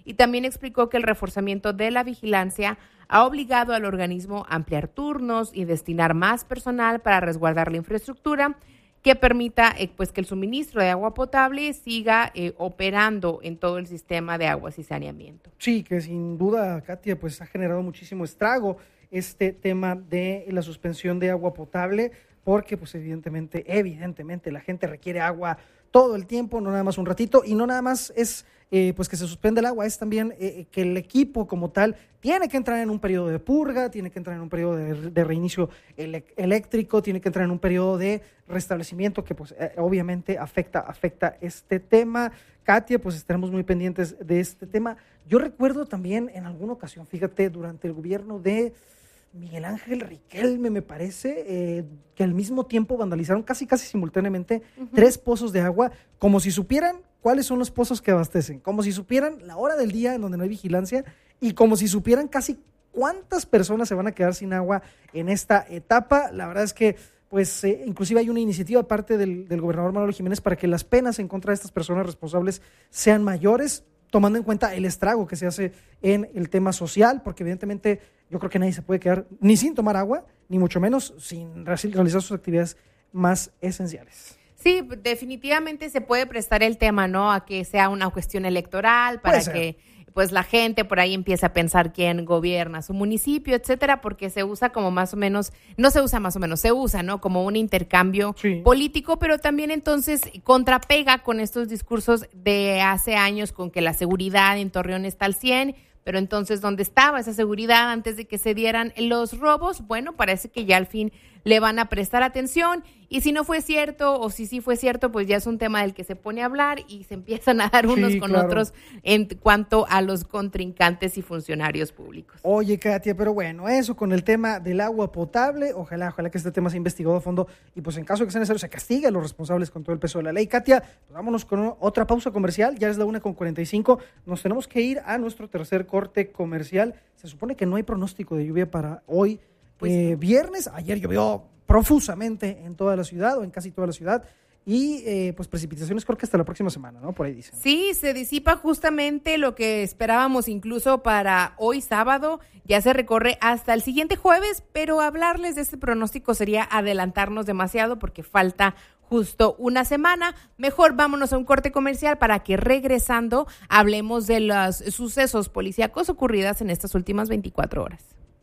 y también explicó que el reforzamiento de la vigilancia ha obligado al organismo a ampliar turnos y destinar más personal para resguardar la infraestructura que permita eh, pues que el suministro de agua potable siga eh, operando en todo el sistema de aguas y saneamiento. Sí, que sin duda, Katia, pues ha generado muchísimo estrago este tema de la suspensión de agua potable, porque pues evidentemente, evidentemente la gente requiere agua todo el tiempo, no nada más un ratito, y no nada más es eh, pues que se suspende el agua, es también eh, que el equipo como tal tiene que entrar en un periodo de purga, tiene que entrar en un periodo de, de reinicio ele- eléctrico, tiene que entrar en un periodo de restablecimiento que pues eh, obviamente afecta, afecta este tema. Katia, pues estaremos muy pendientes de este tema. Yo recuerdo también en alguna ocasión, fíjate, durante el gobierno de Miguel Ángel Riquelme, me parece, eh, que al mismo tiempo vandalizaron casi casi simultáneamente uh-huh. tres pozos de agua, como si supieran cuáles son los pozos que abastecen, como si supieran la hora del día en donde no hay vigilancia y como si supieran casi cuántas personas se van a quedar sin agua en esta etapa. La verdad es que pues eh, inclusive hay una iniciativa parte del, del gobernador Manolo Jiménez para que las penas en contra de estas personas responsables sean mayores, tomando en cuenta el estrago que se hace en el tema social, porque evidentemente yo creo que nadie se puede quedar ni sin tomar agua, ni mucho menos sin realizar sus actividades más esenciales. Sí, definitivamente se puede prestar el tema, ¿no? A que sea una cuestión electoral, para que pues la gente por ahí empiece a pensar quién gobierna su municipio, etcétera, porque se usa como más o menos, no se usa más o menos, se usa, ¿no? Como un intercambio sí. político, pero también entonces contrapega con estos discursos de hace años con que la seguridad en Torreón está al cien, pero entonces, ¿dónde estaba esa seguridad antes de que se dieran los robos? Bueno, parece que ya al fin le van a prestar atención, y si no fue cierto o si sí fue cierto, pues ya es un tema del que se pone a hablar y se empiezan a dar unos sí, con claro. otros en cuanto a los contrincantes y funcionarios públicos. Oye, Katia, pero bueno, eso con el tema del agua potable, ojalá, ojalá que este tema sea investigado a fondo y pues en caso de que sea necesario se castigue a los responsables con todo el peso de la ley. Katia, pues vámonos con otra pausa comercial, ya es la una con cuarenta y cinco, nos tenemos que ir a nuestro tercer corte comercial. Se supone que no hay pronóstico de lluvia para hoy, Pues eh, no. viernes. Ayer llovió profusamente en toda la ciudad o en casi toda la ciudad y eh, pues precipitaciones creo que hasta la próxima semana, ¿no? Por ahí dicen. Sí, se disipa justamente lo que esperábamos incluso para hoy sábado, ya se recorre hasta el siguiente jueves, pero hablarles de este pronóstico sería adelantarnos demasiado porque falta justo una semana. Mejor vámonos a un corte comercial para que regresando hablemos de los sucesos policíacos ocurridos en estas últimas veinticuatro horas.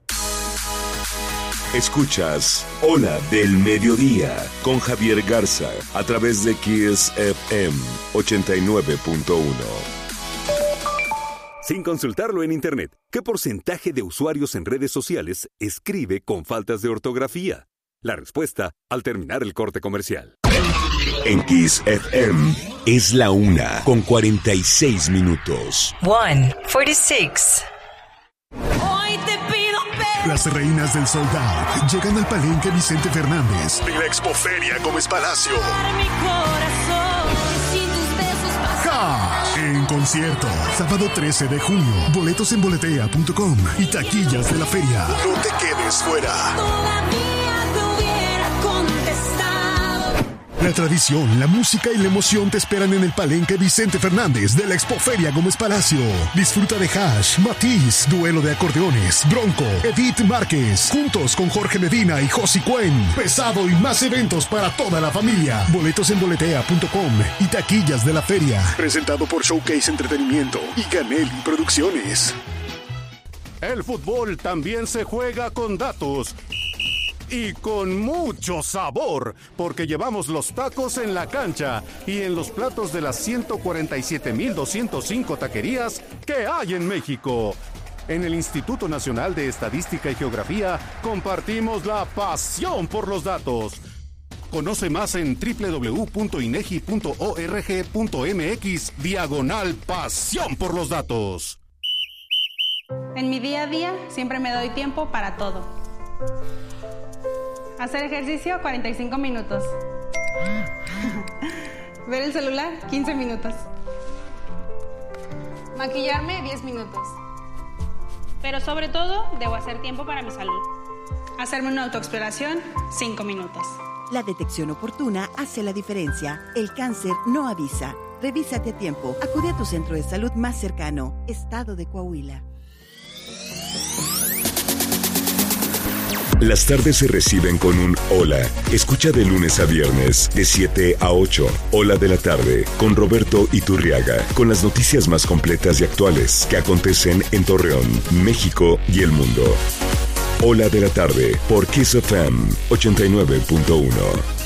Escuchas Ola del Mediodía con Javier Garza a través de Kiss F M ochenta y nueve punto uno. Sin consultarlo en internet, ¿qué porcentaje de usuarios en redes sociales escribe con faltas de ortografía? La respuesta al terminar el corte comercial. En Kiss F M es la una con cuarenta y seis minutos. one forty-six. Hoy te pido Las reinas del sold out llegan al Palenque Vicente Fernández de la Expoferia Gómez Palacio. Hash en concierto, sábado trece de junio. Boletos en boletea punto com y taquillas de la feria. No te quedes fuera. La tradición, la música y la emoción te esperan en el Palenque Vicente Fernández de la Expoferia Gómez Palacio. Disfruta de Hash, Matiz, Duelo de Acordeones, Bronco, Edith Márquez, juntos con Jorge Medina y Josi Cuen. Pesado y más eventos para toda la familia. Boletos en boletea punto com y taquillas de la feria. Presentado por Showcase Entretenimiento y Canelli Producciones. El fútbol también se juega con datos. Y con mucho sabor, porque llevamos los tacos en la cancha y en los platos de las ciento cuarenta y siete mil doscientos cinco taquerías que hay en México. En el Instituto Nacional de Estadística y Geografía compartimos la pasión por los datos. Conoce más en doble u doble u doble u punto inegi punto org punto mx diagonal pasión por los datos. En mi día a día siempre me doy tiempo para todo. Hacer ejercicio, cuarenta y cinco minutos. Ver el celular, quince minutos. Maquillarme, diez minutos. Pero sobre todo, debo hacer tiempo para mi salud. Hacerme una autoexploración, cinco minutos. La detección oportuna hace la diferencia. El cáncer no avisa. Revísate a tiempo. Acude a tu centro de salud más cercano. Estado de Coahuila. Las tardes se reciben con un hola. Escucha de lunes a viernes, de siete a ocho. Hola de la tarde, con Roberto Iturriaga. Con las noticias más completas y actuales que acontecen en Torreón, México y el mundo. Hola de la tarde, por Kiss F M ochenta y nueve punto uno.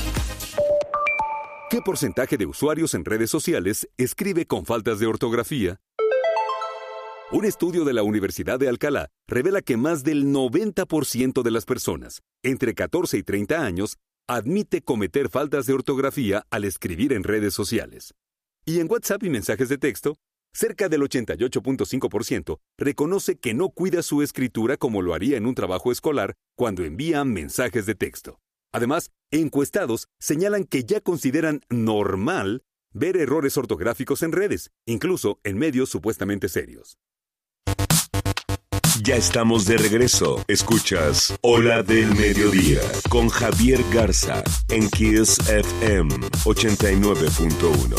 ¿Qué porcentaje de usuarios en redes sociales escribe con faltas de ortografía? Un estudio de la Universidad de Alcalá revela que más del noventa por ciento de las personas entre catorce y treinta años admite cometer faltas de ortografía al escribir en redes sociales. Y en WhatsApp y mensajes de texto, cerca del ochenta y ocho punto cinco por ciento reconoce que no cuida su escritura como lo haría en un trabajo escolar cuando envía mensajes de texto. Además, encuestados señalan que ya consideran normal ver errores ortográficos en redes, incluso en medios supuestamente serios. Ya estamos de regreso. Escuchas Hola del Mediodía con Javier Garza en Kiss F M ochenta y nueve punto uno.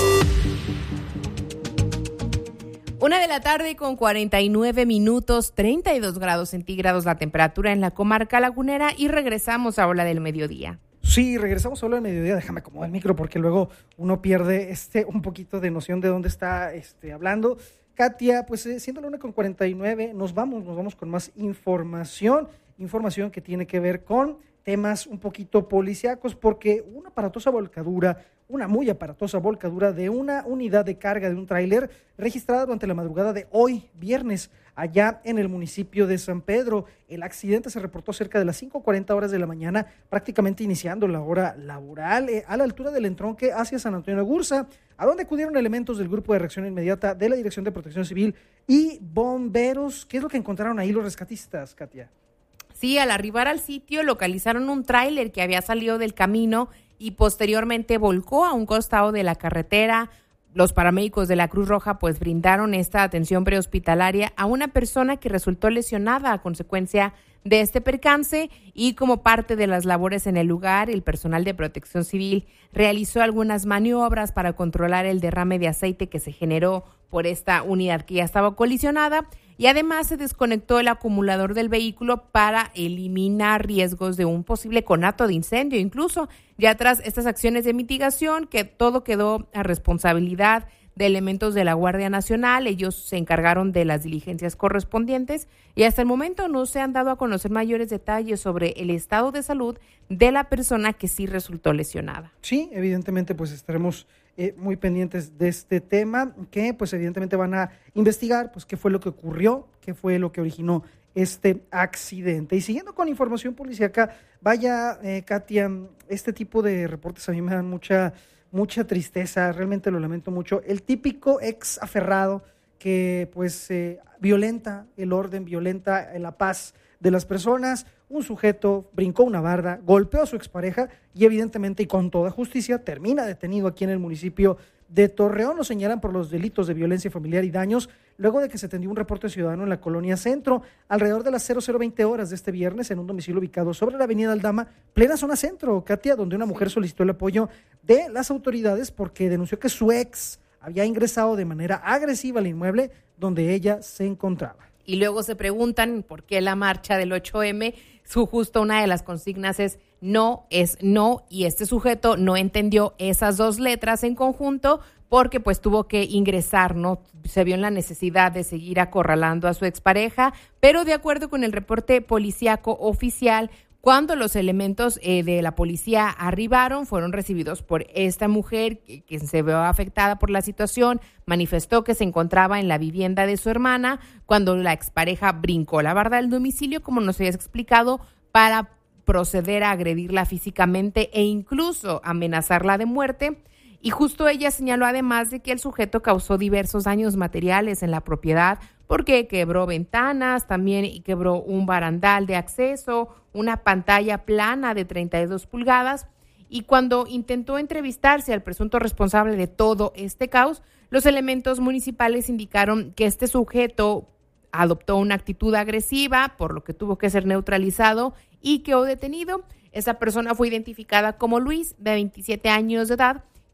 Una de la tarde con cuarenta y nueve minutos, treinta y dos grados centígrados la temperatura en la comarca lagunera y regresamos a Hola del Mediodía. Sí, regresamos a Hola del Mediodía. Déjame acomodar el micro porque luego uno pierde este un poquito de noción de dónde está este, hablando. Katia, pues eh, siendo la una con cuarenta y nueve, nos vamos, nos vamos con más información, información que tiene que ver con temas un poquito policíacos, porque una aparatosa volcadura, una muy aparatosa volcadura de una unidad de carga de un tráiler registrada durante la madrugada de hoy, viernes, allá en el municipio de San Pedro. El accidente se reportó cerca de las cinco cuarenta horas de la mañana, prácticamente iniciando la hora laboral, eh, a la altura del entronque hacia San Antonio Gurza, a donde acudieron elementos del Grupo de Reacción Inmediata de la Dirección de Protección Civil y bomberos. ¿Qué es lo que encontraron ahí los rescatistas, Katia? Sí, al arribar al sitio localizaron un tráiler que había salido del camino y posteriormente volcó a un costado de la carretera. Los paramédicos de la Cruz Roja pues brindaron esta atención prehospitalaria a una persona que resultó lesionada a consecuencia de este percance, y como parte de las labores en el lugar, el personal de Protección Civil realizó algunas maniobras para controlar el derrame de aceite que se generó por esta unidad que ya estaba colisionada, y además se desconectó el acumulador del vehículo para eliminar riesgos de un posible conato de incendio. Incluso ya tras estas acciones de mitigación, que todo quedó a responsabilidad de elementos de la Guardia Nacional, ellos se encargaron de las diligencias correspondientes y hasta el momento no se han dado a conocer mayores detalles sobre el estado de salud de la persona que sí resultó lesionada. Sí, evidentemente pues estaremos eh, muy pendientes de este tema, que pues evidentemente van a investigar pues qué fue lo que ocurrió, qué fue lo que originó este accidente. Y siguiendo con información policíaca, vaya eh, Katia, este tipo de reportes a mí me dan mucha mucha tristeza, realmente lo lamento mucho. El típico ex aferrado que pues eh, violenta el orden, violenta la paz de las personas. Un sujeto brincó una barda, golpeó a su expareja y evidentemente y con toda justicia termina detenido aquí en el municipio de Torreón. Lo señalan por los delitos de violencia familiar y daños luego de que se atendió un reporte ciudadano en la colonia Centro alrededor de las cero cero veinte horas de este viernes en un domicilio ubicado sobre la avenida Aldama, plena zona centro, Katia, donde una mujer solicitó el apoyo de las autoridades porque denunció que su ex había ingresado de manera agresiva al inmueble donde ella se encontraba. Y luego se preguntan por qué la marcha del ocho eme, su justo una de las consignas es no es no, y este sujeto no entendió esas dos letras en conjunto porque pues tuvo que ingresar, ¿no? Se vio en la necesidad de seguir acorralando a su expareja, pero de acuerdo con el reporte policíaco oficial, cuando los elementos eh, de la policía arribaron, fueron recibidos por esta mujer que, que se vio afectada por la situación. Manifestó que se encontraba en la vivienda de su hermana cuando la expareja brincó la barda del domicilio, como nos habías explicado, para proceder a agredirla físicamente e incluso amenazarla de muerte. Y justo ella señaló además de que el sujeto causó diversos daños materiales en la propiedad porque quebró ventanas, también quebró un barandal de acceso, una pantalla plana de treinta y dos pulgadas. Y cuando intentó entrevistarse al presunto responsable de todo este caos, los elementos municipales indicaron que este sujeto adoptó una actitud agresiva, por lo que tuvo que ser neutralizado y quedó detenido. Esa persona fue identificada como Luis, de veintisiete años de edad,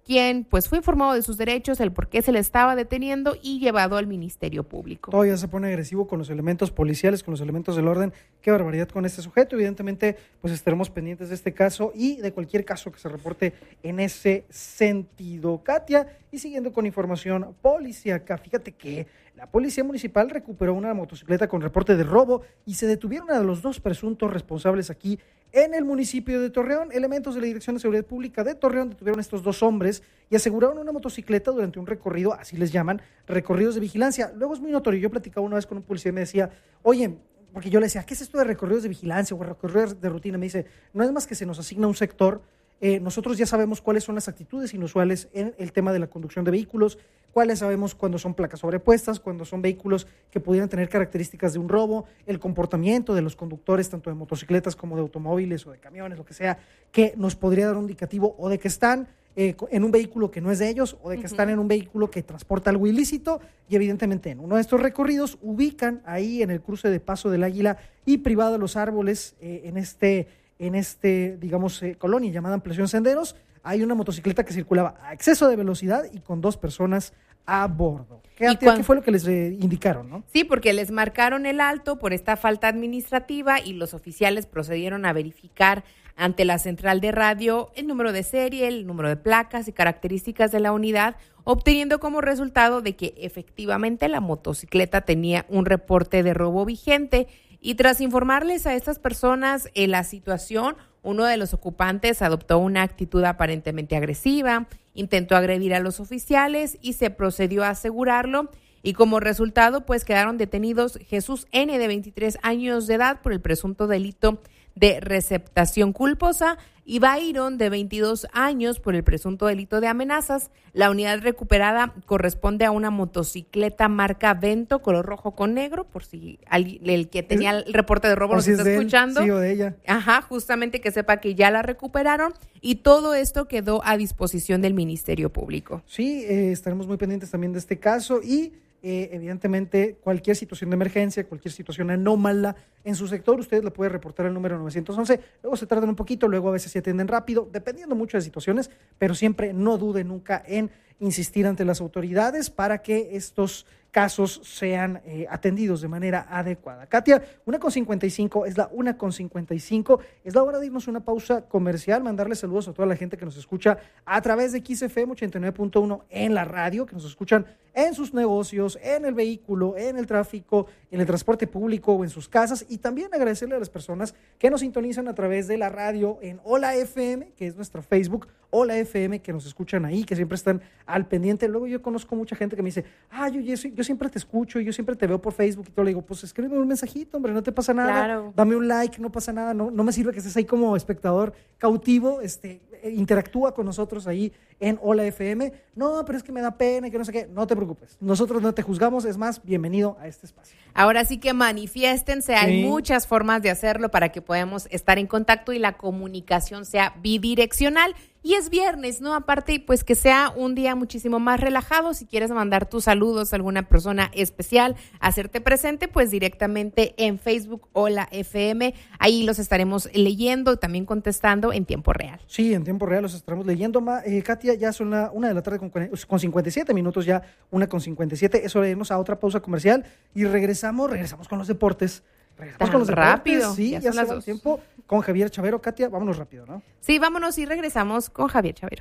quien pues fue informado de sus derechos, el por qué se le estaba deteniendo y llevado al Ministerio Público. Todavía se pone agresivo con los elementos policiales, con los elementos del orden. Qué barbaridad con este sujeto. Evidentemente, pues estaremos pendientes de este caso y de cualquier caso que se reporte en ese sentido. Katia, y siguiendo con información policíaca, fíjate que la Policía Municipal recuperó una motocicleta con reporte de robo y se detuvieron a los dos presuntos responsables aquí en el municipio de Torreón. Elementos de la Dirección de Seguridad Pública de Torreón detuvieron a estos dos hombres y aseguraron una motocicleta durante un recorrido, así les llaman, recorridos de vigilancia. Luego es muy notorio, yo platicaba una vez con un policía y me decía, oye, porque yo le decía, ¿qué es esto de recorridos de vigilancia o recorridos de rutina? Me dice, no es más que se nos asigna un sector. Eh, nosotros ya sabemos cuáles son las actitudes inusuales en el tema de la conducción de vehículos, cuáles sabemos cuando son placas sobrepuestas, cuando son vehículos que pudieran tener características de un robo, el comportamiento de los conductores, tanto de motocicletas como de automóviles o de camiones, lo que sea, que nos podría dar un indicativo o de que están eh, en un vehículo que no es de ellos o de que uh-huh. están en un vehículo que transporta algo ilícito, y evidentemente en uno de estos recorridos ubican ahí en el cruce de Paso del Águila y Privado de los Árboles, eh, en este... en este, digamos, eh, colonia llamada Ampliación Senderos, hay una motocicleta que circulaba a exceso de velocidad y con dos personas a bordo. ¿Qué, cuando, ¿qué fue lo que les eh, indicaron, no? Sí, porque les marcaron el alto por esta falta administrativa y los oficiales procedieron a verificar ante la central de radio el número de serie, el número de placas y características de la unidad, obteniendo como resultado de que efectivamente la motocicleta tenía un reporte de robo vigente. Y tras informarles a estas personas en la situación, uno de los ocupantes adoptó una actitud aparentemente agresiva, intentó agredir a los oficiales y se procedió a asegurarlo. Y como resultado, pues quedaron detenidos Jesús N., de veintitrés años de edad, por el presunto delito de receptación culposa, y Byron, de veintidós años, por el presunto delito de amenazas. La unidad recuperada corresponde a una motocicleta marca Vento, color rojo con negro, por si el, el que tenía el reporte de robo nos si está escuchando. Él, sí, o de ella. Ajá, justamente que sepa que ya la recuperaron, y todo esto quedó a disposición del Ministerio Público. Sí, eh, estaremos muy pendientes también de este caso y Eh, evidentemente, cualquier situación de emergencia, cualquier situación anómala en su sector, usted le puede reportar al número nueve once. Luego se tardan un poquito, luego a veces se atienden rápido, dependiendo mucho de situaciones, pero siempre no dude nunca en insistir ante las autoridades para que estos casos sean eh, atendidos de manera adecuada. Katia, una con cincuenta y cinco, es la una con cincuenta y cinco, es la hora de irnos a una pausa comercial, mandarle saludos a toda la gente que nos escucha a través de X F M ochenta y nueve punto uno en la radio, que nos escuchan en sus negocios, en el vehículo, en el tráfico, en el transporte público o en sus casas, y también agradecerle a las personas que nos sintonizan a través de la radio en Hola F M, que es nuestro Facebook, Hola F M, que nos escuchan ahí, que siempre están al pendiente. Luego yo conozco mucha gente que me dice, ah, yo, yo, yo siempre te escucho, yo siempre te veo por Facebook, y todo. Le digo, pues escríbeme un mensajito, hombre, no te pasa nada, claro. Dame un like, no pasa nada, no, no me sirve que estés ahí como espectador cautivo, este, interactúa con nosotros ahí en Hola F M. No, pero es que me da pena y que no sé qué. No te preocupes, nosotros no te juzgamos, es más, bienvenido a este espacio. Ahora sí que manifiéstense, sí. Hay muchas formas de hacerlo para que podamos estar en contacto y la comunicación sea bidireccional. Y es viernes, ¿no? Aparte, pues que sea un día muchísimo más relajado. Si quieres mandar tus saludos a alguna persona especial, hacerte presente, pues directamente en Facebook Hola F M. Ahí los estaremos leyendo y también contestando en tiempo real. Sí, en tiempo real los estaremos leyendo. Eh, Katia, ya son la una de la tarde con, con cincuenta y siete minutos, ya una con cincuenta y siete. Es hora de irnos a otra pausa comercial y regresamos, regresamos con los deportes. Regresamos con los deportes, rápido, sí, ya, ya son se va el tiempo con Javier Chavero. Katia, vámonos rápido, ¿no? Sí, vámonos y regresamos con Javier Chavero.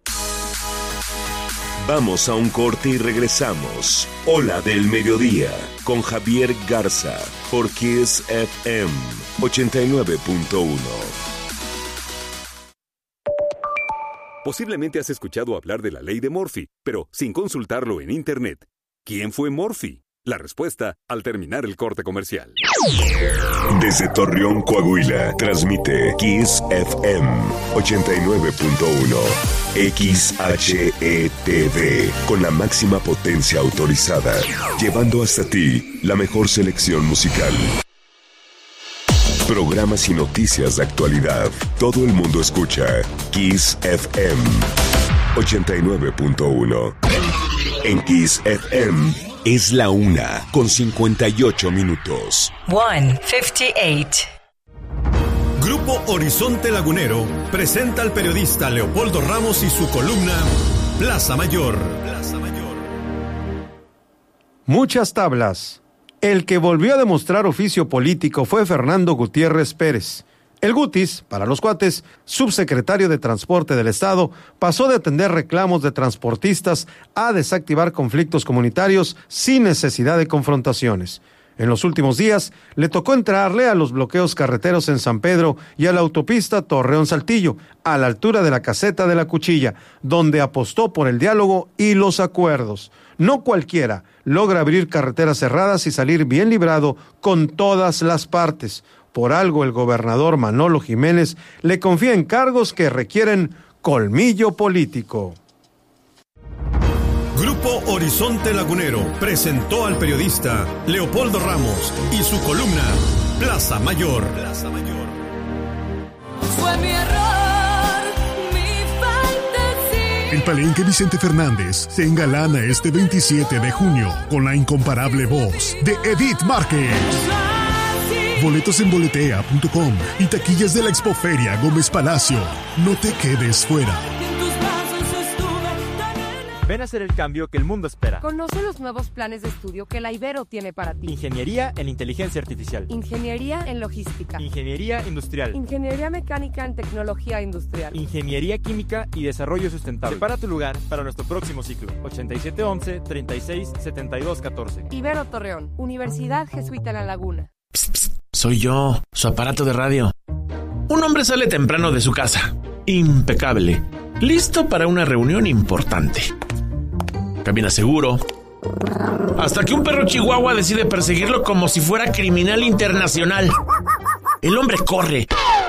Vamos a un corte y regresamos. Hola del Mediodía, con Javier Garza, por Kiss F M ochenta y nueve punto uno. Posiblemente has escuchado hablar de la ley de Murphy, pero sin consultarlo en Internet. ¿Quién fue Murphy? La respuesta al terminar el corte comercial. Desde Torreón, Coahuila, transmite Kiss F M ochenta y nueve punto uno. X H E T V, con la máxima potencia autorizada, llevando hasta ti la mejor selección musical. Programas y noticias de actualidad. Todo el mundo escucha Kiss F M ochenta y nueve punto uno. En Kiss F M es la una con cincuenta y ocho minutos. one fifty-eight. Grupo Horizonte Lagunero presenta al periodista Leopoldo Ramos y su columna Plaza Mayor. Plaza Mayor. Muchas tablas. El que volvió a demostrar oficio político fue Fernando Gutiérrez Pérez. El Gutis, para los cuates, subsecretario de Transporte del Estado, pasó de atender reclamos de transportistas a desactivar conflictos comunitarios sin necesidad de confrontaciones. En los últimos días, le tocó entrarle a los bloqueos carreteros en San Pedro y a la autopista Torreón-Saltillo, a la altura de la caseta de la Cuchilla, donde apostó por el diálogo y los acuerdos. No cualquiera logra abrir carreteras cerradas y salir bien librado con todas las partes. Por algo el gobernador Manolo Jiménez le confía encargos que requieren colmillo político. Grupo Horizonte Lagunero presentó al periodista Leopoldo Ramos y su columna Plaza Mayor. Plaza Mayor. Fue mi error, mi fantasía. El Palenque Vicente Fernández se engalana este veintisiete de junio con la incomparable voz de Edith Márquez. Boletos en boletea punto com y taquillas de la Expoferia Gómez Palacio. No te quedes fuera. Ven a hacer el cambio que el mundo espera. Conoce los nuevos planes de estudio que la Ibero tiene para ti. Ingeniería en Inteligencia Artificial. Ingeniería en Logística. Ingeniería Industrial. Ingeniería Mecánica en Tecnología Industrial. Ingeniería Química y Desarrollo Sustentable. Separa tu lugar para nuestro próximo ciclo. ochenta y siete once, treinta y seis, setenta y dos catorce. Ibero Torreón. Universidad Jesuita en La Laguna. Psst, psst, soy yo, su aparato de radio. Un hombre sale temprano de su casa. Impecable. Listo para una reunión importante. Camina seguro. Hasta que un perro chihuahua decide perseguirlo como si fuera criminal internacional. El hombre corre.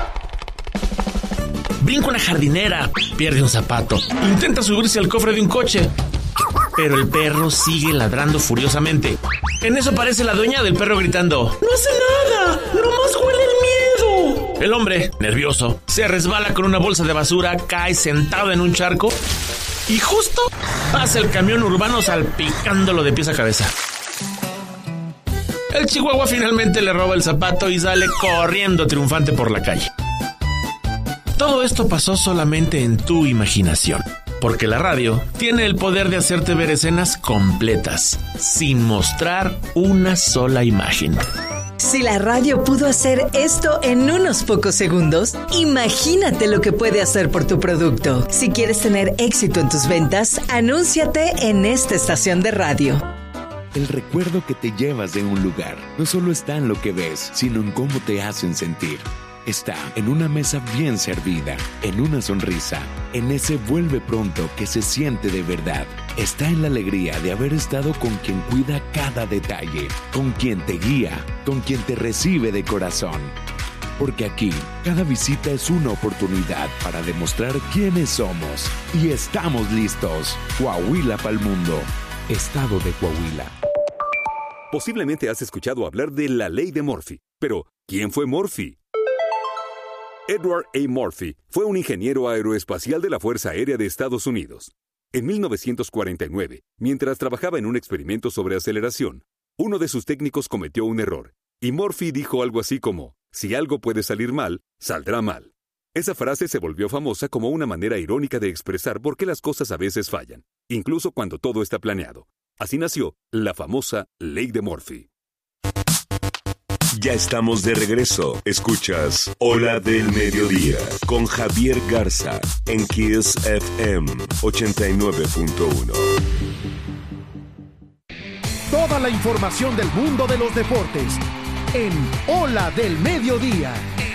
Brinca una jardinera. Pierde un zapato. Intenta subirse al cofre de un coche. Pero el perro sigue ladrando furiosamente. En eso aparece la dueña del perro gritando: ¡No hace nada! ¡Nomás huele el miedo! El hombre, nervioso, se resbala con una bolsa de basura, cae sentado en un charco y justo pasa el camión urbano salpicándolo de pies a cabeza. El chihuahua finalmente le roba el zapato y sale corriendo triunfante por la calle. Todo esto pasó solamente en tu imaginación, porque la radio tiene el poder de hacerte ver escenas completas, sin mostrar una sola imagen. Si la radio pudo hacer esto en unos pocos segundos, imagínate lo que puede hacer por tu producto. Si quieres tener éxito en tus ventas, anúnciate en esta estación de radio. El recuerdo que te llevas de un lugar no solo está en lo que ves, sino en cómo te hacen sentir. Está en una mesa bien servida, en una sonrisa, en ese vuelve pronto que se siente de verdad. Está en la alegría de haber estado con quien cuida cada detalle, con quien te guía, con quien te recibe de corazón. Porque aquí, cada visita es una oportunidad para demostrar quiénes somos. Y estamos listos. Coahuila pa'l mundo. Estado de Coahuila. Posiblemente has escuchado hablar de la ley de Murphy. Pero, ¿quién fue Murphy? Edward A. Murphy fue un ingeniero aeroespacial de la Fuerza Aérea de Estados Unidos. En mil novecientos cuarenta y nueve, mientras trabajaba en un experimento sobre aceleración, uno de sus técnicos cometió un error, y Murphy dijo algo así como: si algo puede salir mal, saldrá mal. Esa frase se volvió famosa como una manera irónica de expresar por qué las cosas a veces fallan, incluso cuando todo está planeado. Así nació la famosa Ley de Murphy. Ya estamos de regreso. Escuchas Ola del Mediodía con Javier Garza en Kiss F M ochenta y nueve punto uno. Toda la información del mundo de los deportes en Ola del Mediodía.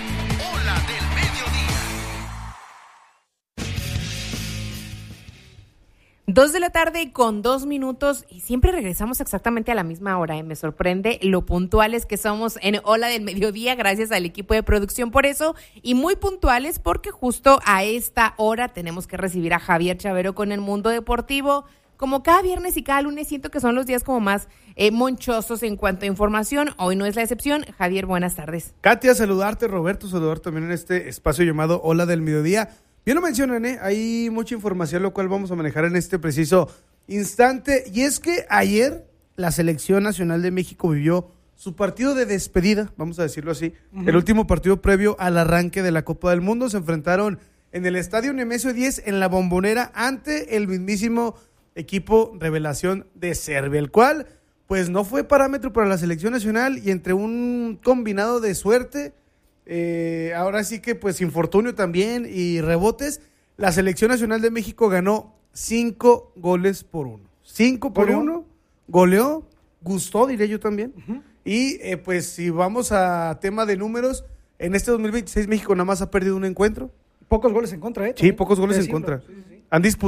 Dos de la tarde con dos minutos y siempre regresamos exactamente a la misma hora. ¿eh? Me sorprende lo puntuales que somos en Ola del Mediodía, gracias al equipo de producción por eso, y muy puntuales porque justo a esta hora tenemos que recibir a Javier Chavero con el mundo deportivo. Como cada viernes y cada lunes siento que son los días como más eh, monchosos en cuanto a información. Hoy no es la excepción. Javier, buenas tardes. Katia, saludarte, Roberto, saludar también en este espacio llamado Ola del Mediodía. Bien lo mencionan, ¿eh? Hay mucha información, lo cual vamos a manejar en este preciso instante. Y es que ayer la Selección Nacional de México vivió su partido de despedida, vamos a decirlo así, Ujú. el último partido previo al arranque de la Copa del Mundo. Se enfrentaron en el Estadio Nemesio diez en la Bombonera ante el mismísimo equipo revelación de Serbia, el cual pues no fue parámetro para la selección nacional y entre un combinado de suerte, eh, ahora sí que pues infortunio también y rebotes, la selección nacional de México ganó cinco goles por uno. Cinco por Goleó. uno, goleó, gustó, diré yo también. Y eh, pues si vamos a tema de números, en este dos mil veintiséis México nada más ha perdido un encuentro. Pocos goles en contra, ¿eh? Sí, pocos goles en Decirlo. contra. Han disputado